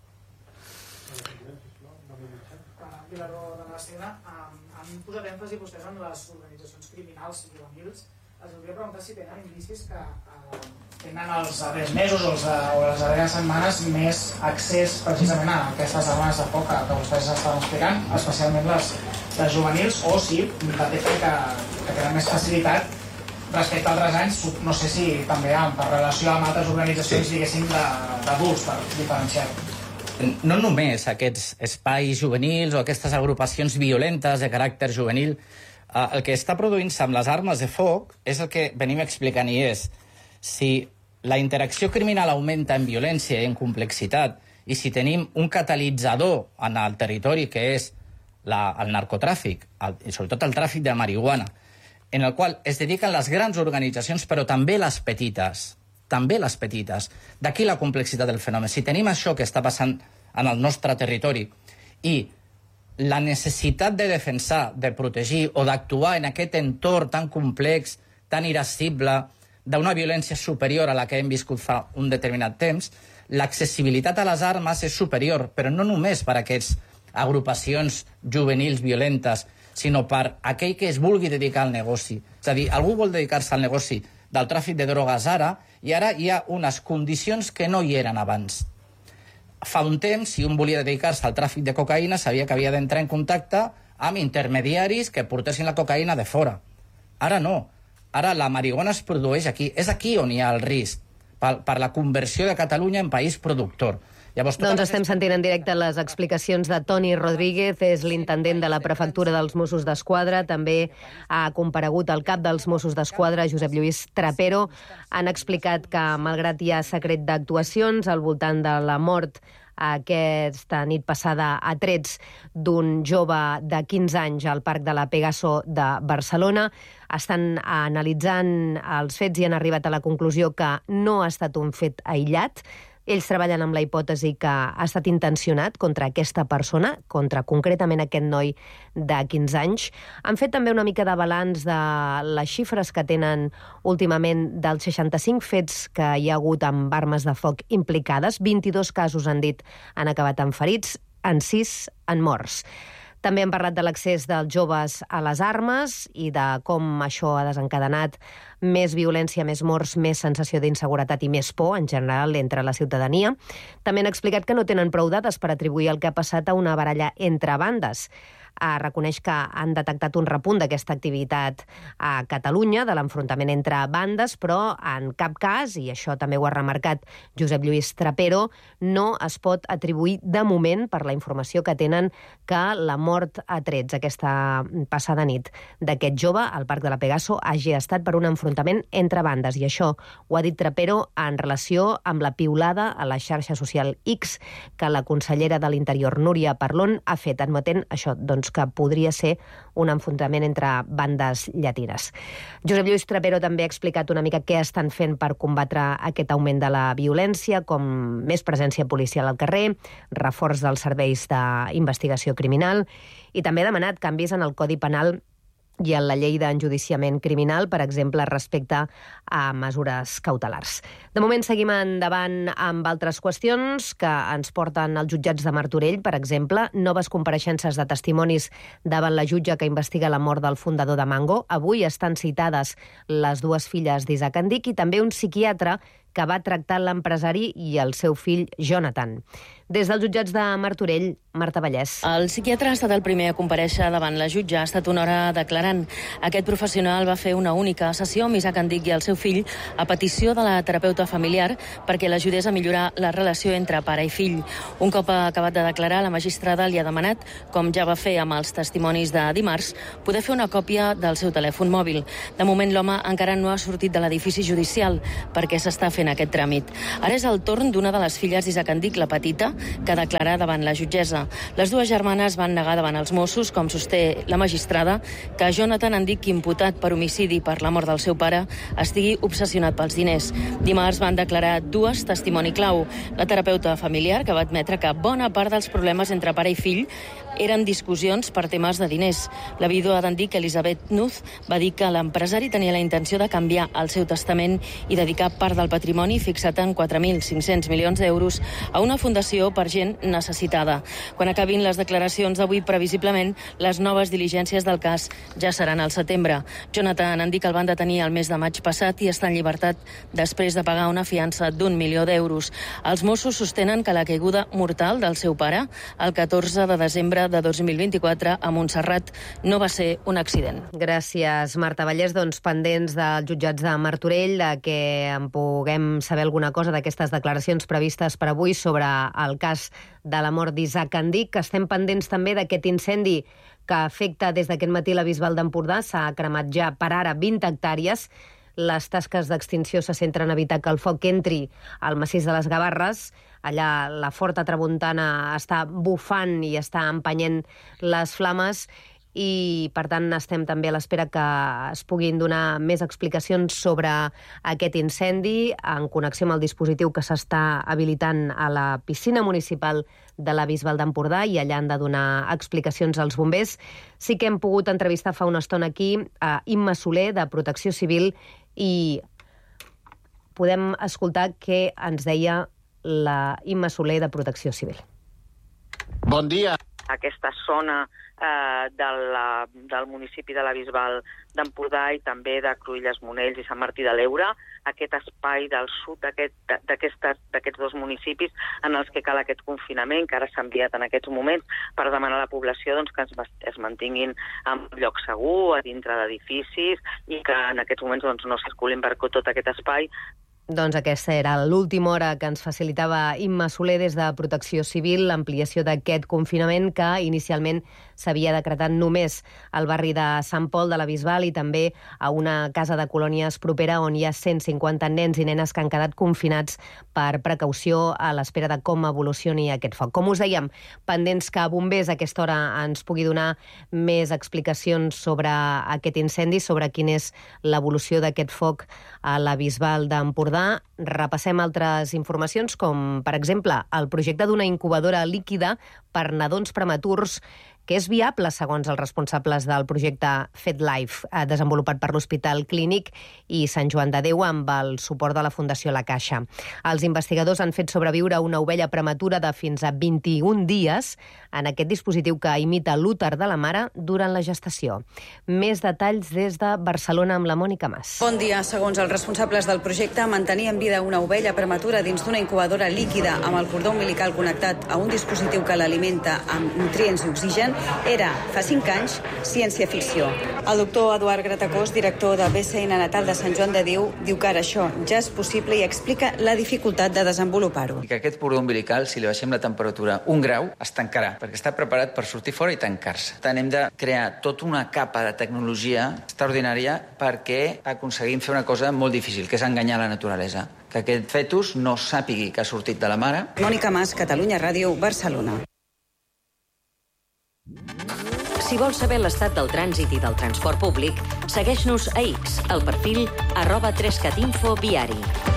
Vilaró de la Segona, han posat èmfasi vostès en les organitzacions criminals juvenils. Els hauria preguntat si tenen indicis que eh, tenen els darrers mesos o, els, o les darreres setmanes més accés precisament a aquestes armes de foc que vostès estaven explicant, especialment les, les juvenils, o si detecten que, que tenen més facilitat respecte a altres anys, no sé si també per relació amb altres organitzacions, sí, diguéssim, d'adults, per diferenciar-ho. No només aquests espais juvenils o aquestes agrupacions violentes de caràcter juvenil. El que està produint-se amb les armes de foc és el que venim explicant, i és si la interacció criminal augmenta en violència i en complexitat, i si tenim un catalitzador en el territori que és la, el narcotràfic, el, i sobretot el tràfic de marihuana, en el qual es dediquen les grans organitzacions, però també les petites, també les petites. D'aquí la complexitat del fenomen. Si tenim això que està passant en el nostre territori i la necessitat de defensar, de protegir o d'actuar en aquest entorn tan complex, tan irascible, d'una violència superior a la que hem viscut fa un determinat temps, l'accessibilitat a les armes és superior, però no només per a aquestes agrupacions juvenils violentes, sinó per aquell que es vulgui dedicar al negoci. És a dir, algú vol dedicar-se al negoci del tràfic de drogues ara, i ara hi ha unes condicions que no hi eren abans. Fa un temps, si un volia dedicar-se al tràfic de cocaïna, sabia que havia d'entrar en contacte amb intermediaris que portessin la cocaïna de fora. Ara no. Ara la marihuana es produeix aquí. És aquí on hi ha el risc, per, per la conversió de Catalunya en país productor. Llavors, doncs estem sentint en directe les explicacions de Toni Rodríguez, és l'intendent de la Prefectura dels Mossos d'Esquadra, també ha comparegut el cap dels Mossos d'Esquadra, Josep Lluís Trapero. Han explicat que, malgrat hi ha secret d'actuacions al voltant de la mort aquesta nit passada a trets d'un jove de quinze anys al Parc de la Pegaso de Barcelona, estan analitzant els fets i han arribat a la conclusió que no ha estat un fet aïllat. Ells treballen amb la hipòtesi que ha estat intencionat contra aquesta persona, contra concretament aquest noi de quinze anys. Han fet també una mica de balanç de les xifres que tenen últimament dels seixanta-cinc fets que hi ha hagut amb armes de foc implicades. vint-i-dos casos, han dit, han acabat en ferits, en sis en morts. També hem parlat de l'accés dels joves a les armes i de com això ha desencadenat més violència, més morts, més sensació d'inseguretat i més por, en general, entre la ciutadania. També han explicat que no tenen prou dades per atribuir el que ha passat a una baralla entre bandes. Reconeix que han detectat un repunt d'aquesta activitat a Catalunya, de l'enfrontament entre bandes, però en cap cas, i això també ho ha remarcat Josep Lluís Trapero, no es pot atribuir de moment, per la informació que tenen, que la mort a trets aquesta passada nit d'aquest jove al Parc de la Pegaso hagi estat per un enfrontament entre bandes. I això ho ha dit Trapero en relació amb la piulada a la xarxa social X que la consellera de l'Interior, Núria Parlon, ha fet, admetent això, doncs, que podria ser un enfrontament entre bandes llatines. Josep Lluís Trapero també ha explicat una mica què estan fent per combatre aquest augment de la violència, com més presència policial al carrer, reforç dels serveis d'investigació criminal, i també ha demanat canvis en el Codi Penal i en la llei d'enjudiciament criminal, per exemple, respecte a mesures cautelars. De moment seguim endavant amb altres qüestions que ens porten als jutjats de Martorell, per exemple, noves compareixences de testimonis davant la jutge que investiga la mort del fundador de Mango. Avui estan citades les dues filles d'Isaac Andic i també un psiquiatre que que va tractar l'empresari i el seu fill Jonathan. Des dels jutjats de Martorell, Marta Vallès. El psiquiatre ha estat el primer a comparèixer davant la jutge. Ha estat una hora declarant. Aquest professional va fer una única sessió amb Isaac Andic i el seu fill a petició de la terapeuta familiar perquè l'ajudés a millorar la relació entre pare i fill. Un cop ha acabat de declarar, la magistrada li ha demanat, com ja va fer amb els testimonis de dimarts, poder fer una còpia del seu telèfon mòbil. De moment, l'home encara no ha sortit de l'edifici judicial perquè s'està fent aquest tràmit. Ara és el torn d'una de les filles d'Isaac Andic, la petita, que declarà davant la jutgessa. Les dues germanes van negar davant els Mossos, com sosté la magistrada, que Jonathan Andic, imputat per homicidi per la mort del seu pare, estigui obsessionat pels diners. Dimarts van declarar dues testimoni clau. La terapeuta familiar, que va admetre que bona part dels problemes entre pare i fill eren discussions per temes de diners. La vídua d'Andic, Elisabeth Nuz, va dir que l'empresari tenia la intenció de canviar el seu testament i dedicar part del patrimoni, fixat en quatre mil cinc-cents milions d'euros, a una fundació per gent necessitada. Quan acabin les declaracions d'avui, previsiblement, les noves diligències del cas ja seran al setembre. Jonathan Andic el van detenir el mes de maig passat i està en llibertat després de pagar una fiança d'un milió d'euros. Els Mossos sostenen que la caiguda mortal del seu pare, el catorze de desembre de dos mil vint-i-quatre a Montserrat, no va ser un accident. Gràcies, Marta Vallès. Doncs pendents dels jutjats de Martorell de que en puguem saber alguna cosa d'aquestes declaracions previstes per avui sobre el cas de la mort d'Isaac Andic. Estem pendents també d'aquest incendi que afecta des d'aquest matí la Bisbal d'Empordà. S'ha cremat ja per ara vint hectàrees. Les tasques d'extinció se centren a evitar que el foc entri al massís de les Gavarres. Allà la forta tramuntana està bufant i està empenyent les flames i, per tant, estem també a l'espera que es puguin donar més explicacions sobre aquest incendi en connexió amb el dispositiu que s'està habilitant a la piscina municipal de la Bisbal d'Empordà, i allà han de donar explicacions als bombers. Sí que hem pogut entrevistar fa una estona aquí a Imma Soler, de Protecció Civil, i podem escoltar què ens deia la Imma Soler, de Protecció Civil. Bon dia. Aquesta zona eh, de la, del municipi de la Bisbal d'Empordà i també de Cruïlles, Monells i Sant Martí de l'Eure, aquest espai del sud d'aquests dos municipis en els que cal aquest confinament, que ara s'ha enviat en aquests moments per demanar a la població doncs, que es, es mantinguin en un lloc segur, a dintre d'edificis, i que en aquests moments doncs, no circulin per tot aquest espai. Doncs aquesta era l'última hora que ens facilitava Imma Soler des de Protecció Civil, l'ampliació d'aquest confinament que inicialment s'havia decretat només al barri de Sant Pol de la Bisbal i també a una casa de colònies propera on hi ha cent cinquanta nens i nenes que han quedat confinats per precaució a l'espera de com evolucioni aquest foc. Com us dèiem, pendents que bombers a aquesta hora ens pugui donar més explicacions sobre aquest incendi, sobre quina és l'evolució d'aquest foc a la Bisbal d'Empordà. Repassem altres informacions, com, per exemple, el projecte d'una incubadora líquida per nadons prematurs que és viable, segons els responsables del projecte FedLife, desenvolupat per l'Hospital Clínic i Sant Joan de Déu amb el suport de la Fundació La Caixa. Els investigadors han fet sobreviure una ovella prematura de fins a vint-i-un dies en aquest dispositiu que imita l'úter de la mare durant la gestació. Més detalls des de Barcelona amb la Mònica Mas. Bon dia. Segons els responsables del projecte, mantenir en vida una ovella prematura dins d'una incubadora líquida amb el cordó umbilical connectat a un dispositiu que l'alimenta amb nutrients i oxigen era, fa cinc anys, ciència-ficció. El doctor Eduard Gratacós, director de B C N Natal de Sant Joan de Déu, diu que ara això ja és possible i explica la dificultat de desenvolupar-ho. I que aquest cordó umbilical, si li baixem la temperatura un grau, es tancarà, perquè està preparat per sortir fora i tancar-se. Per tant, hem de crear tota una capa de tecnologia extraordinària perquè aconseguim fer una cosa molt difícil, que és enganyar la naturalesa. Que aquest fetus no sàpigui que ha sortit de la mare. Mònica Mas, Catalunya Ràdio, Barcelona. Si vols saber l'estat del trànsit i del transport públic, segueix-nos a X, al perfil arroba trescatinfo viari.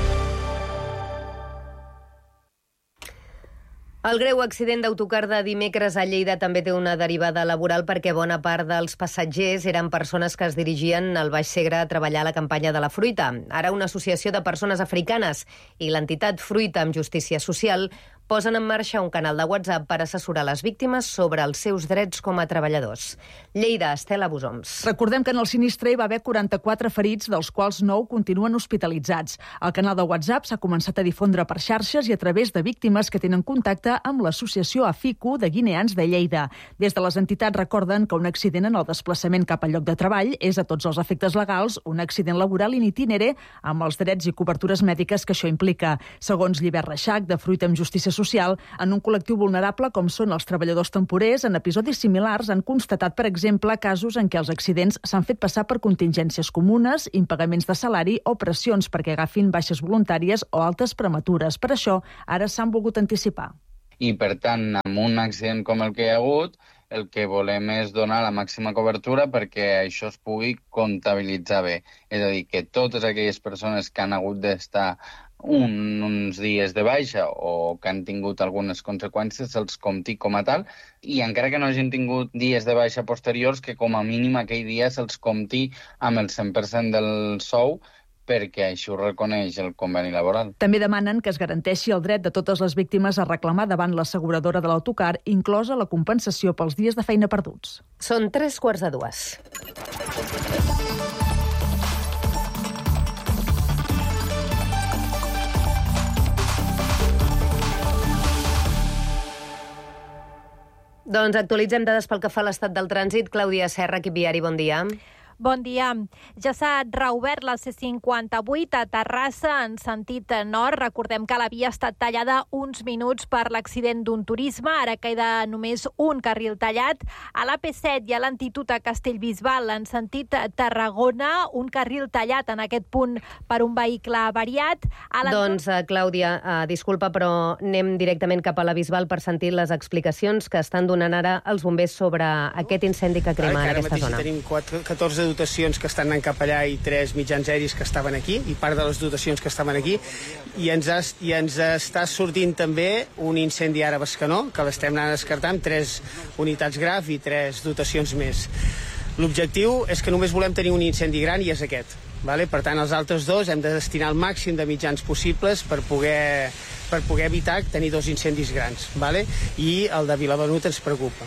El greu accident d'autocar de dimecres a Lleida també té una derivada laboral perquè bona part dels passatgers eren persones que es dirigien al Baix Segre a treballar a la campanya de la fruita. Ara una associació de persones africanes i l'entitat Fruita amb Justícia Social posen en marxa un canal de WhatsApp per assessorar les víctimes sobre els seus drets com a treballadors. Lleida, Estela Busoms. Recordem que en el sinistre hi va haver quaranta-quatre ferits, dels quals nou continuen hospitalitzats. El canal de WhatsApp s'ha començat a difondre per xarxes i a través de víctimes que tenen contacte amb l'associació AFICU de guineans de Lleida. Des de les entitats recorden que un accident en el desplaçament cap al lloc de treball és a tots els efectes legals un accident laboral in itinere amb els drets i cobertures mèdiques que això implica. Segons Llibert Reixac, de Fruit amb Justícia Social, en un col·lectiu vulnerable com són els treballadors temporers, en episodis similars han constatat, per exemple, casos en què els accidents s'han fet passar per contingències comunes, impagaments de salari o pressions perquè agafin baixes voluntàries o altes prematures. Per això, ara s'han volgut anticipar. I, per tant, amb un accident com el que hi ha hagut, el que volem és donar la màxima cobertura perquè això es pugui comptabilitzar bé. És a dir, que totes aquelles persones que han hagut d'estar un, uns dies de baixa o que han tingut algunes conseqüències se'ls compti com a tal, i encara que no hagin tingut dies de baixa posteriors, que com a mínim aquell dia se'ls compti amb el cent per cent del sou, perquè això ho reconeix el conveni laboral. També demanen que es garanteixi el dret de totes les víctimes a reclamar davant l'asseguradora de l'autocar, inclosa la compensació pels dies de feina perduts. Són tres quarts de dues. Doncs actualitzem dades pel que fa a l'estat del trànsit. Clàudia Serra, equip viari, bon dia. Bon dia. Ja s'ha reobert la C cinquanta-vuit a Terrassa en sentit nord. Recordem que la via ha estat tallada uns minuts per l'accident d'un turisme. Ara queda només un carril tallat. A l'A P set i a l'Antitut a Castellbisbal en sentit Tarragona, un carril tallat en aquest punt per un vehicle avariat. Doncs, uh, Clàudia, uh, disculpa, però anem directament cap a la Bisbal per sentir les explicacions que estan donant ara els bombers sobre aquest incendi que crema en aquesta zona. Ara mateix tenim catorze dotacions que estan anant cap allà i tres mitjans aeris que estaven aquí, i part de les dotacions que estaven aquí, i ens, ha, i ens està sortint també un incendi ara a Bescanó, que l'estem anant descartant, tres unitats graf i tres dotacions més. L'objectiu és que només volem tenir un incendi gran i és aquest. Vale? Per tant, els altres dos hem de destinar el màxim de mitjans possibles per poder, per poder evitar tenir dos incendis grans. Vale? I el de Vilavenut ens preocupa.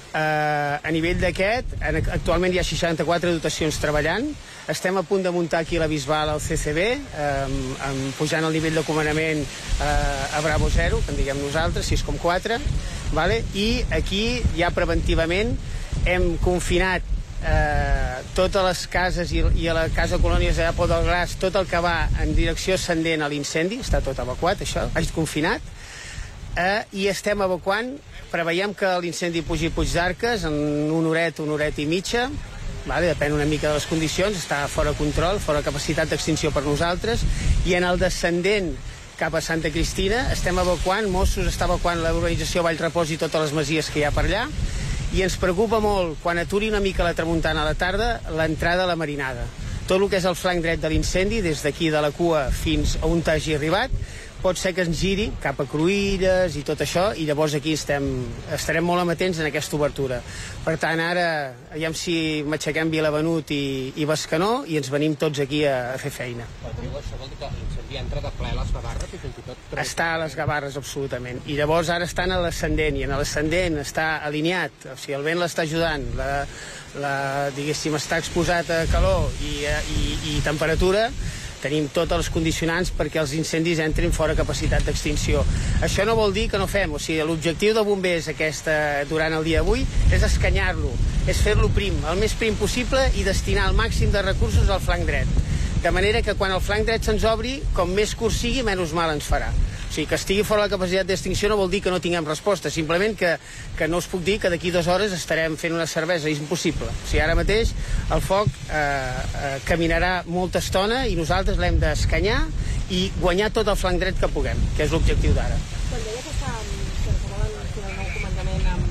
Uh, a nivell d'aquest, actualment hi ha seixanta-quatre dotacions treballant. Estem a punt de muntar aquí a la Bisbal el C C B, um, um, pujant el nivell de comandament uh, a Bravo zero, que en diguem nosaltres, sis coma quatre, vale? I aquí ja preventivament hem confinat uh, totes les cases i, i a la casa Colònies de Pol del Gras, tot el que va en direcció ascendent a l'incendi, està tot evacuat, això, és confinat, uh, i estem evacuant. Preveiem que l'incendi pugi a Puig d'Arques en una horeta, una horeta i mitja, vale? Depèn una mica de les condicions, està fora control, fora capacitat d'extinció per nosaltres, i en el descendent cap a Santa Cristina estem evacuant, Mossos està evacuant l'urbanització Vallrepòs i totes les masies que hi ha per allà, i ens preocupa molt, quan aturi una mica la tramuntana a la tarda, l'entrada a la Marinada. Tot el que és el flanc dret de l'incendi, des d'aquí de la cua fins a on hagi arribat, pot ser que ens giri cap a Cruïlles i tot això, i llavors aquí estem, estarem molt amatents en aquesta obertura. Per tant, ara, aviam si m'aixequem Vilavenut i, i Bescanó i ens venim tots aquí a, a fer feina. Això vol dir que l'incendi entra de ple a les Gavarres i fins i tot... Està a les Gavarres, absolutament. I llavors ara estan a l'ascendent, i en l'ascendent està alineat, o sigui, el vent l'està ajudant, la, la, diguéssim, està exposat a calor i, i, i temperatura. Tenim tots els condicionants perquè els incendis entrin fora capacitat d'extinció. Això no vol dir que no fem, o sigui, l'objectiu de bombers aquesta, durant el dia d'avui és escanyar-lo, és fer-lo prim, el més prim possible, i destinar el màxim de recursos al flanc dret. De manera que quan el flanc dret se'ns obri, com més curt sigui, menys mal ens farà. O sigui, que estigui fora la capacitat d'extinció no vol dir que no tinguem resposta, simplement que, que no us puc dir que d'aquí dues hores estarem fent una cervesa, és impossible. O sigui, ara mateix el foc eh, eh, caminarà molta estona i nosaltres l'hem d'escanyar i guanyar tot el flanc dret que puguem, que és l'objectiu d'ara. Quan deia que s'ha reservat el nou comandament amb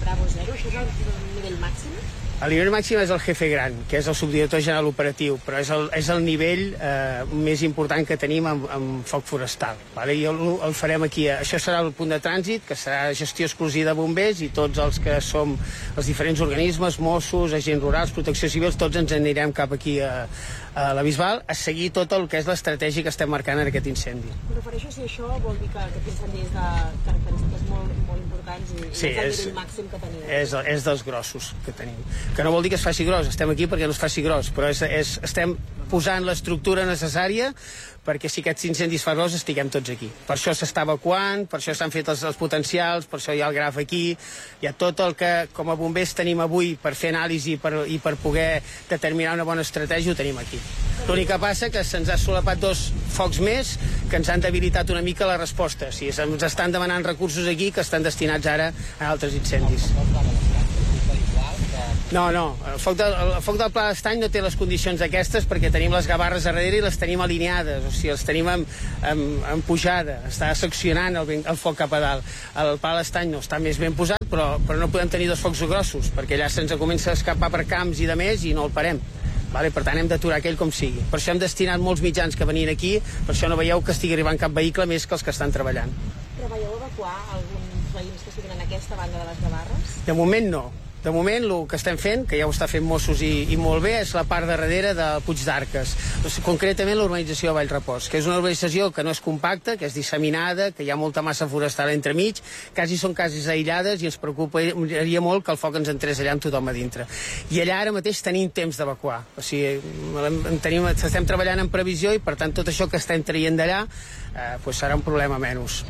Bravo zero, això és el nivell màxim? El nivell màxim és el jefe gran, que és el subdirector general operatiu, però és el, és el nivell eh, més important que tenim amb, amb foc forestal. Vale? I el, el farem aquí. Això serà el punt de trànsit, que serà gestió exclusiva de bombers, i tots els que som els diferents organismes, Mossos, agents rurals, protecció civil, tots ens anirem cap aquí a, a la Bisbal a seguir tot el que és l'estratègia que estem marcant en aquest incendi. Em refereixo si això vol dir que aquest incendi és de característiques molt, molt importants i, sí, i és el és, nivell màxim que tenim. És, és dels grossos que tenim. Que no vol dir que es faci gros, estem aquí perquè no es faci gros, però és, és, estem posant l'estructura necessària perquè si aquests incendis fa gros estiguem tots aquí. Per això s'està evacuant, per això s'han fet els, els potencials, per això hi ha el graf aquí, hi ha tot el que com a bombers tenim avui per fer anàlisi per, i per poder determinar una bona estratègia, ho tenim aquí. L'únic que passa que se'ns ha solapat dos focs més que ens han debilitat una mica la resposta. O sigui, ens estan demanant recursos aquí que estan destinats ara a altres incendis. No, no, el foc, del, el foc del Pla d'Estany no té les condicions aquestes perquè tenim les gavarres a darrere i les tenim alineades, o sigui, les tenim en, en, en pujada, està seccionant el, el foc cap a dalt. El Pla d'Estany no està més ben posat, però, però no podem tenir dos focs grossos, perquè allà se'ns comença a escapar per camps i de més i no el parem. Vale? Per tant, hem d'aturar aquell com sigui. Per això hem destinat molts mitjans que venien aquí, per això no veieu que estigui arribant cap vehicle més que els que estan treballant. Preveieu evacuar alguns veïns que estiguin en aquesta banda de les gavarres? De moment no. De moment, el que estem fent, que ja ho està fent Mossos i, i molt bé, és la part de darrere de Puig d'Arques, concretament l'urbanització de Vallrepòs, que és una urbanització que no és compacta, que és disseminada, que hi ha molta massa forestal entremig, quasi són cases aïllades i ens preocuparia molt que el foc ens entrés allà amb tothom a dintre. I allà ara mateix tenim temps d'evacuar, o sigui, tenim, estem treballant en previsió i per tant tot això que estem traient d'allà eh, pues serà un problema menys.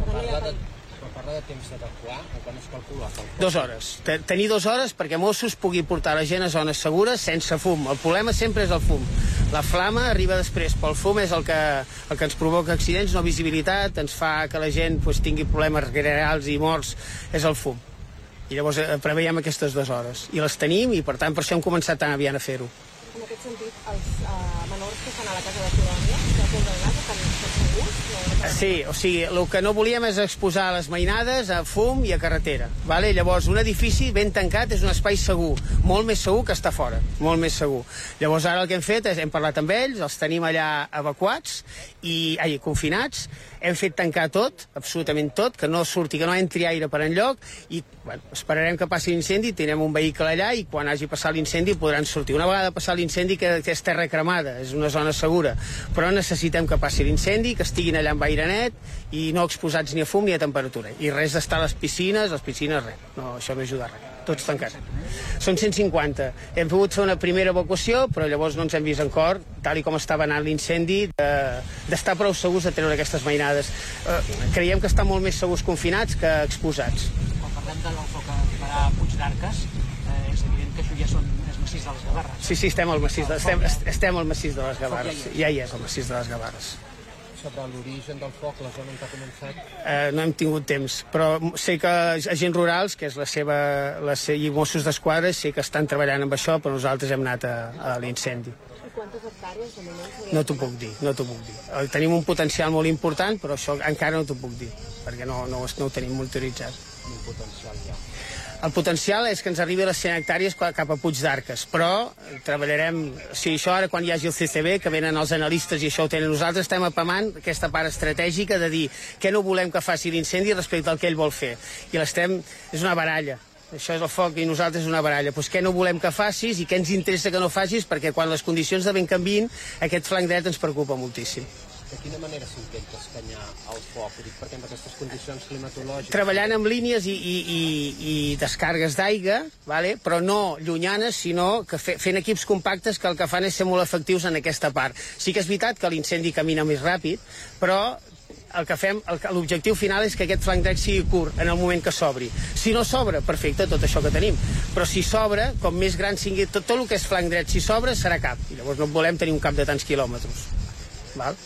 Parla de temps d'evacuar, o quan es calcula? Dues hores. Tenir dues hores perquè Mossos pugui portar la gent a zones segures sense fum. El problema sempre és el fum. La flama arriba després, però el fum és el que, el que ens provoca accidents, no visibilitat, ens fa que la gent pues, tingui problemes reals i morts, és el fum. I llavors eh, preveiem aquestes dues hores. I les tenim i per tant per això hem començat tan aviat a fer-ho. En aquest sentit, els uh, menors que estan a la casa de colònia, de tot el gas, estan segurs? Sí, o sigui, el que no volíem és exposar les mainades a fum i a carretera. Vale? Llavors, un edifici ben tancat és un espai segur, molt més segur que està fora, molt més segur. Llavors, ara el que hem fet és, hem parlat amb ells, els tenim allà evacuats, i, ai, confinats, hem fet tancar tot, absolutament tot, que no surti, que no entri aire per enlloc, i bueno, esperarem que passi l'incendi, tindrem un vehicle allà, i quan hagi passat l'incendi podran sortir. Una vegada passat l'incendi, que és terra cremada, és una zona segura, però necessitem que passi l'incendi, que estiguin allà amb aire net, i no exposats ni a fum ni a temperatura. I res d'estar a les piscines, les piscines res. No, això no ajuda a res. Tots tancats. Són cent cinquanta. Hem pogut fer una primera evacuació, però llavors no ens hem vist en cor, tal i com estava anant l'incendi, d'estar prou segurs de treure aquestes mainades. Eh, creiem que estan molt més segurs confinats que exposats. Quan parlem del foc que farà Puig d'Arques, eh, és evident que això ja són els massís de les Gavarres. Sí, sí, estem al massís de, estem, estem al massís de les Gavarres. Ja hi és, al massís de les Gavarres. Sobre l'origen del foc, la zona on ha començat? Eh, no hem tingut temps, però sé que agents rurals, que és la seva, la seva i Mossos d'Esquadra, sé que estan treballant amb això, però nosaltres hem anat a, a l'incendi. I quantes hectàrees de moment? No t'ho puc dir, no t'ho puc dir. Tenim un potencial molt important, però això encara no t'ho puc dir, perquè no, no, no ho tenim monitoritzat. Un potencial ja. El potencial és que ens arribi a les cent hectàrees cap a Puig d'Arques, però treballarem... O sigui, això ara quan hi hagi el C C B, que venen els analistes i això ho tenen nosaltres, estem apamant aquesta part estratègica de dir què no volem que faci l'incendi respecte al que ell vol fer. I l'estem... És una baralla. Això és el foc i nosaltres és una baralla. Pues què no volem que facis i què ens interessa que no facis, perquè quan les condicions de vent canviïn, aquest flanc dret ens preocupa moltíssim. De quina manera s'intenta escanyar el foc? Dic perquè amb aquestes condicions climatològiques... Treballant amb línies i, i, i, i descargues d'aigua, vale? Però no llunyanes, sinó que fe, fent equips compactes que el que fan és ser molt efectius en aquesta part. Sí que és veritat que l'incendi camina més ràpid, però el que fem, l'objectiu final és que aquest flanc dret sigui curt en el moment que s'obri. Si no s'obre, perfecte, tot això que tenim. Però si s'obre, com més gran sigui tot, tot el que és flanc dret, si s'obre, serà cap. I llavors no volem tenir un cap de tants quilòmetres. Val?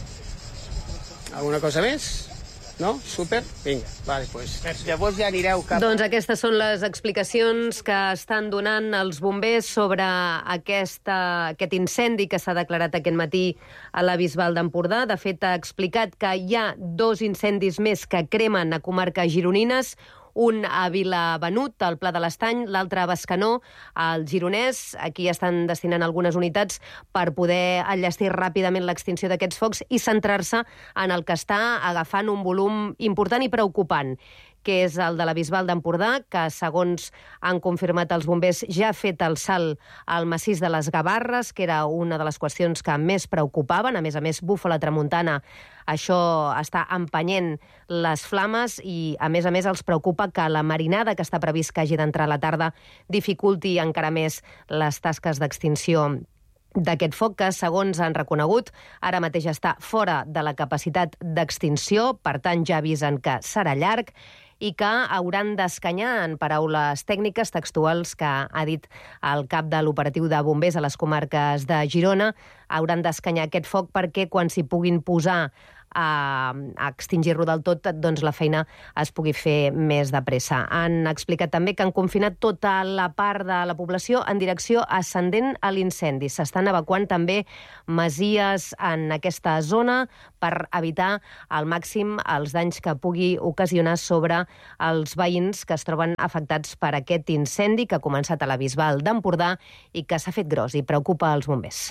Alguna cosa més? No? Súper? Vinga, vale, pues. Llavors ja anireu cap... Doncs aquestes són les explicacions que estan donant els bombers sobre aquesta, aquest incendi que s'ha declarat aquest matí a la Bisbal d'Empordà. De fet, ha explicat que hi ha dos incendis més que cremen a comarques gironines, un a Vilabenut, al Pla de l'Estany, l'altre a Bescanó, al Gironès. Aquí estan destinant algunes unitats per poder enllestir ràpidament l'extinció d'aquests focs i centrar-se en el que està agafant un volum important i preocupant, que és el de la Bisbal d'Empordà, que, segons han confirmat els bombers, ja ha fet el salt al massís de les Gavarres, que era una de les qüestions que més preocupaven. A més a més, bufa la tramuntana. Això està empenyent les flames i, a més a més, els preocupa que la marinada que està previst que hagi d'entrar a la tarda dificulti encara més les tasques d'extinció d'aquest foc que, segons han reconegut, ara mateix està fora de la capacitat d'extinció, per tant ja avisen que serà llarg i que hauran d'escanyar, en paraules tècniques textuals que ha dit el cap de l'operatiu de bombers a les comarques de Girona, hauran d'escanyar aquest foc perquè quan s'hi puguin posar a, a extingir-lo del tot, doncs la feina es pugui fer més de pressa. Han explicat també que han confinat tota la part de la població en direcció ascendent a l'incendi. S'estan evacuant també masies en aquesta zona per evitar al màxim els danys que pugui ocasionar sobre els veïns que es troben afectats per aquest incendi que ha començat a la Bisbal d'Empordà i que s'ha fet gros i preocupa els bombers.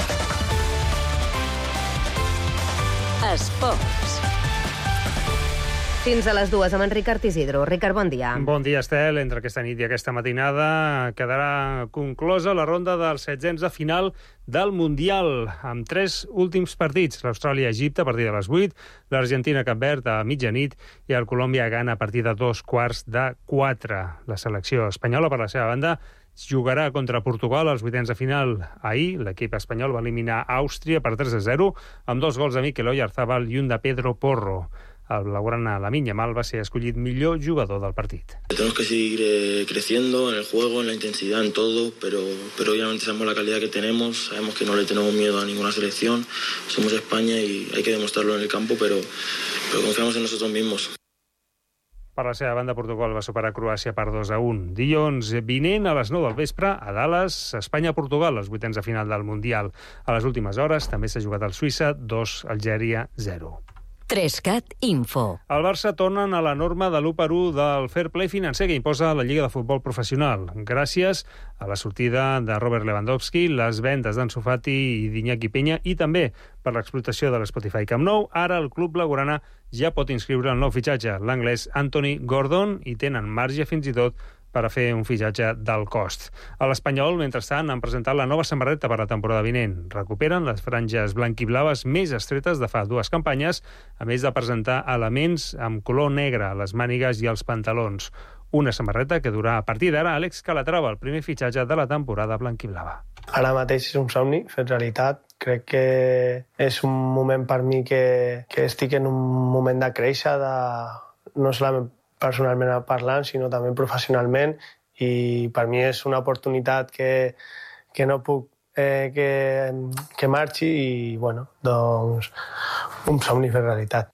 Esports. Fins a les dues amb en Ricard Isidro. Ricard, bon dia. Bon dia, Estel. Entre aquesta nit i aquesta matinada quedarà conclosa la ronda dels setzents de final del Mundial, amb tres últims partits. L'Austràlia-Egipte a partir de les vuit, l'Argentina-Cap Verd a mitjanit i el Colòmbia-Ghana a partir de dos quarts de quatre. La selecció espanyola, per la seva banda, jugarà contra Portugal als vuitens de final. Ahir l'equip espanyol va eliminar Àustria per tres a zero amb dos gols de Mikel Oyarzabal i un de Pedro Porro. El blaugrana Lamine Yamal va ser escollit millor jugador del partit. Tenemos que seguir eh, creciendo en el juego, en la intensidad, en todo, pero, pero obviamente sabemos la calidad que tenemos, sabemos que no le tenemos miedo a ninguna selección, somos España y hay que demostrarlo en el campo, pero, pero confiamos en nosotros mismos. Per la seva banda, Portugal va superar Croàcia per dos a un. Dilluns vinent, a les nou del vespre, a Dallas, Espanya-Portugal, els vuitens de final del Mundial. A les últimes hores també s'ha jugat al Suïssa, dos, Algèria, zero. Trescat Info. El Barça tornen a la norma de l'u per u del fair play financer que imposa la Lliga de Futbol Professional. Gràcies a la sortida de Robert Lewandowski, les vendes d'Ansu Fati i d'Iñaki Peña i també per l'explotació de l'Spotify Camp Nou, ara el club blaugrana ja pot inscriure el nou fitxatge, l'anglès Anthony Gordon, i tenen marge fins i tot per a fer un fitxatge del cost. A l'Espanyol, mentrestant, han presentat la nova samarreta per la temporada vinent. Recuperen les franges blanquiblaves més estretes de fa dues campanyes, a més de presentar elements amb color negre a les mànigues i els pantalons. Una samarreta que durà a partir d'ara Àlex Calatrava, el primer fitxatge de la temporada blanquiblava. Ara mateix és un somni fet realitat. Crec que és un moment per mi que, que estic en un moment de créixer, de, no solament personalment parlant, sinó també professionalment, i per mi és una oportunitat que, que no puc eh, que, que marxi i, bueno, doncs, un somni fer realitat.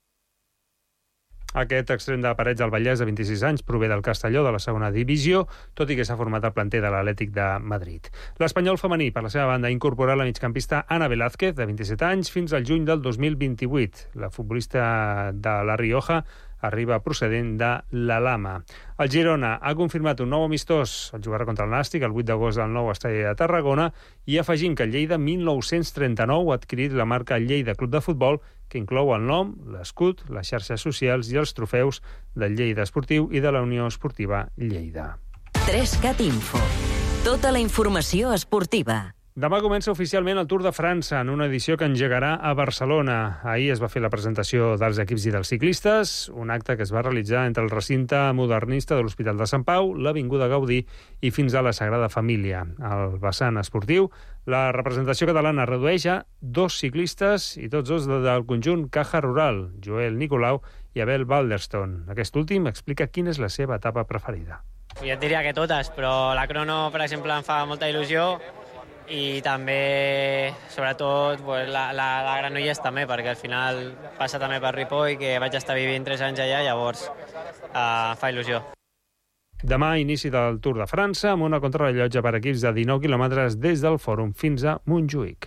Aquest extrem de Parets del Vallès, de vint-i-sis anys, prové del Castelló, de la segona divisió, tot i que s'ha format al planter de l'Atlètic de Madrid. L'Espanyol femení, per la seva banda, ha incorporat la migcampista Ana Velázquez, de vint-i-set anys, fins al juny del dos mil vint-i-vuit. La futbolista de La Rioja arriba procedent de la Lama. El Girona ha confirmat un nou amistós. El jugarà contra el Nàstic el vuit d'agost al nou estadi de Tarragona i afegint que el Lleida mil nou-cents trenta-nou ha adquirit la marca Lleida Club de Futbol, que inclou el nom, l'escut, les xarxes socials i els trofeus del Lleida Esportiu i de la Unió Esportiva Lleida. Trescat Info. Tota la informació esportiva. Demà comença oficialment el Tour de França, en una edició que engegarà a Barcelona. Ahir es va fer la presentació dels equips i dels ciclistes, un acte que es va realitzar entre el recinte modernista de l'Hospital de Sant Pau, l'Avinguda Gaudí i fins a la Sagrada Família. Al vessant esportiu, la representació catalana redueix a dos ciclistes i tots dos del conjunt Caja Rural, Joel Nicolau i Abel Balderston. Aquest últim explica quina és la seva etapa preferida. Jo et diria que totes, però la crono, per exemple, em fa molta il·lusió, i també, sobretot, pues, la, la, la Granollers també, perquè al final passa també per Ripoll, que vaig estar vivint tres anys allà, llavors uh, fa il·lusió. Demà, inici del Tour de França, amb una contrarellotge per equips de dinou quilòmetres des del Fòrum fins a Montjuïc.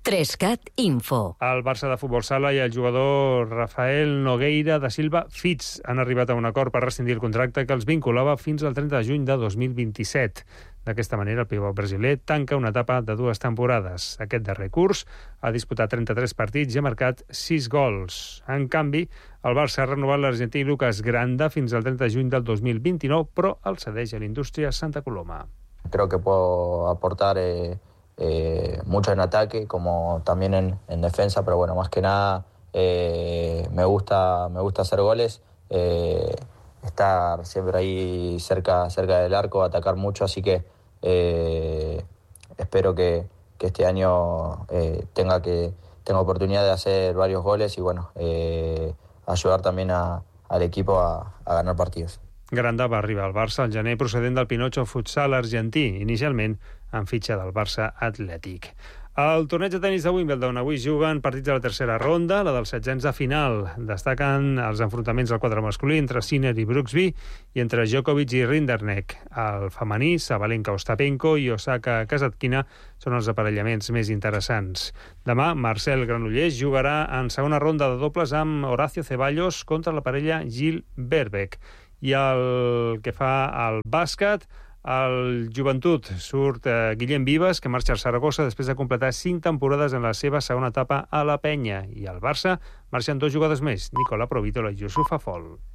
Trescat Info. El Barça de futbol sala i el jugador Rafael Nogueira da Silva Fitz han arribat a un acord per rescindir el contracte que els vinculava fins al trenta de juny de dos mil vint-i-set. D'aquesta manera, el pivot brasiler tanca una etapa de dues temporades. Aquest darrer curs ha disputat trenta-tres partits i ha marcat sis gols. En canvi, el Barça ha renovat l'argentí Lucas Granda fins al trenta de juny del dos mil vint-i-nou, però el cedeix a l'Indústria Santa Coloma. Creo que puedo aportar eh, eh, mucho en ataque como también en, en defensa, pero bueno, más que nada eh, me gusta me gusta hacer goles, eh, estar siempre ahí cerca cerca del arco, atacar mucho, así que eh, espero que, que este año eh, tenga que tenga oportunidad de hacer varios goles y bueno, eh, ayudar también a, al equipo a, a ganar partidos. Granda va arribar al Barça al gener procedent del Pinocho futsal argentí, inicialment en fitxa del Barça Atlètic. Al torneig de tenis de Wimbledon avui juguen partits de la tercera ronda, la dels setzents de final. Destaquen els enfrontaments al quadre masculí entre Sinner i Brooksby i entre Djokovic i Rinderknech. Al femení, Sabalenka-Ostapenko i Osaka-Kasatkina són els aparellaments més interessants. Demà, Marcel Granollers jugarà en segona ronda de dobles amb Horacio Ceballos contra la parella Gil Verbeek. I el que fa al bàsquet, el Joventut surt eh, Guillem Vives, que marxa al Saragossa després de completar cinc temporades en la seva segona etapa a la Penya. I al Barça marxen dos jugadors més, Nicola Provítola i Yusuf Afol.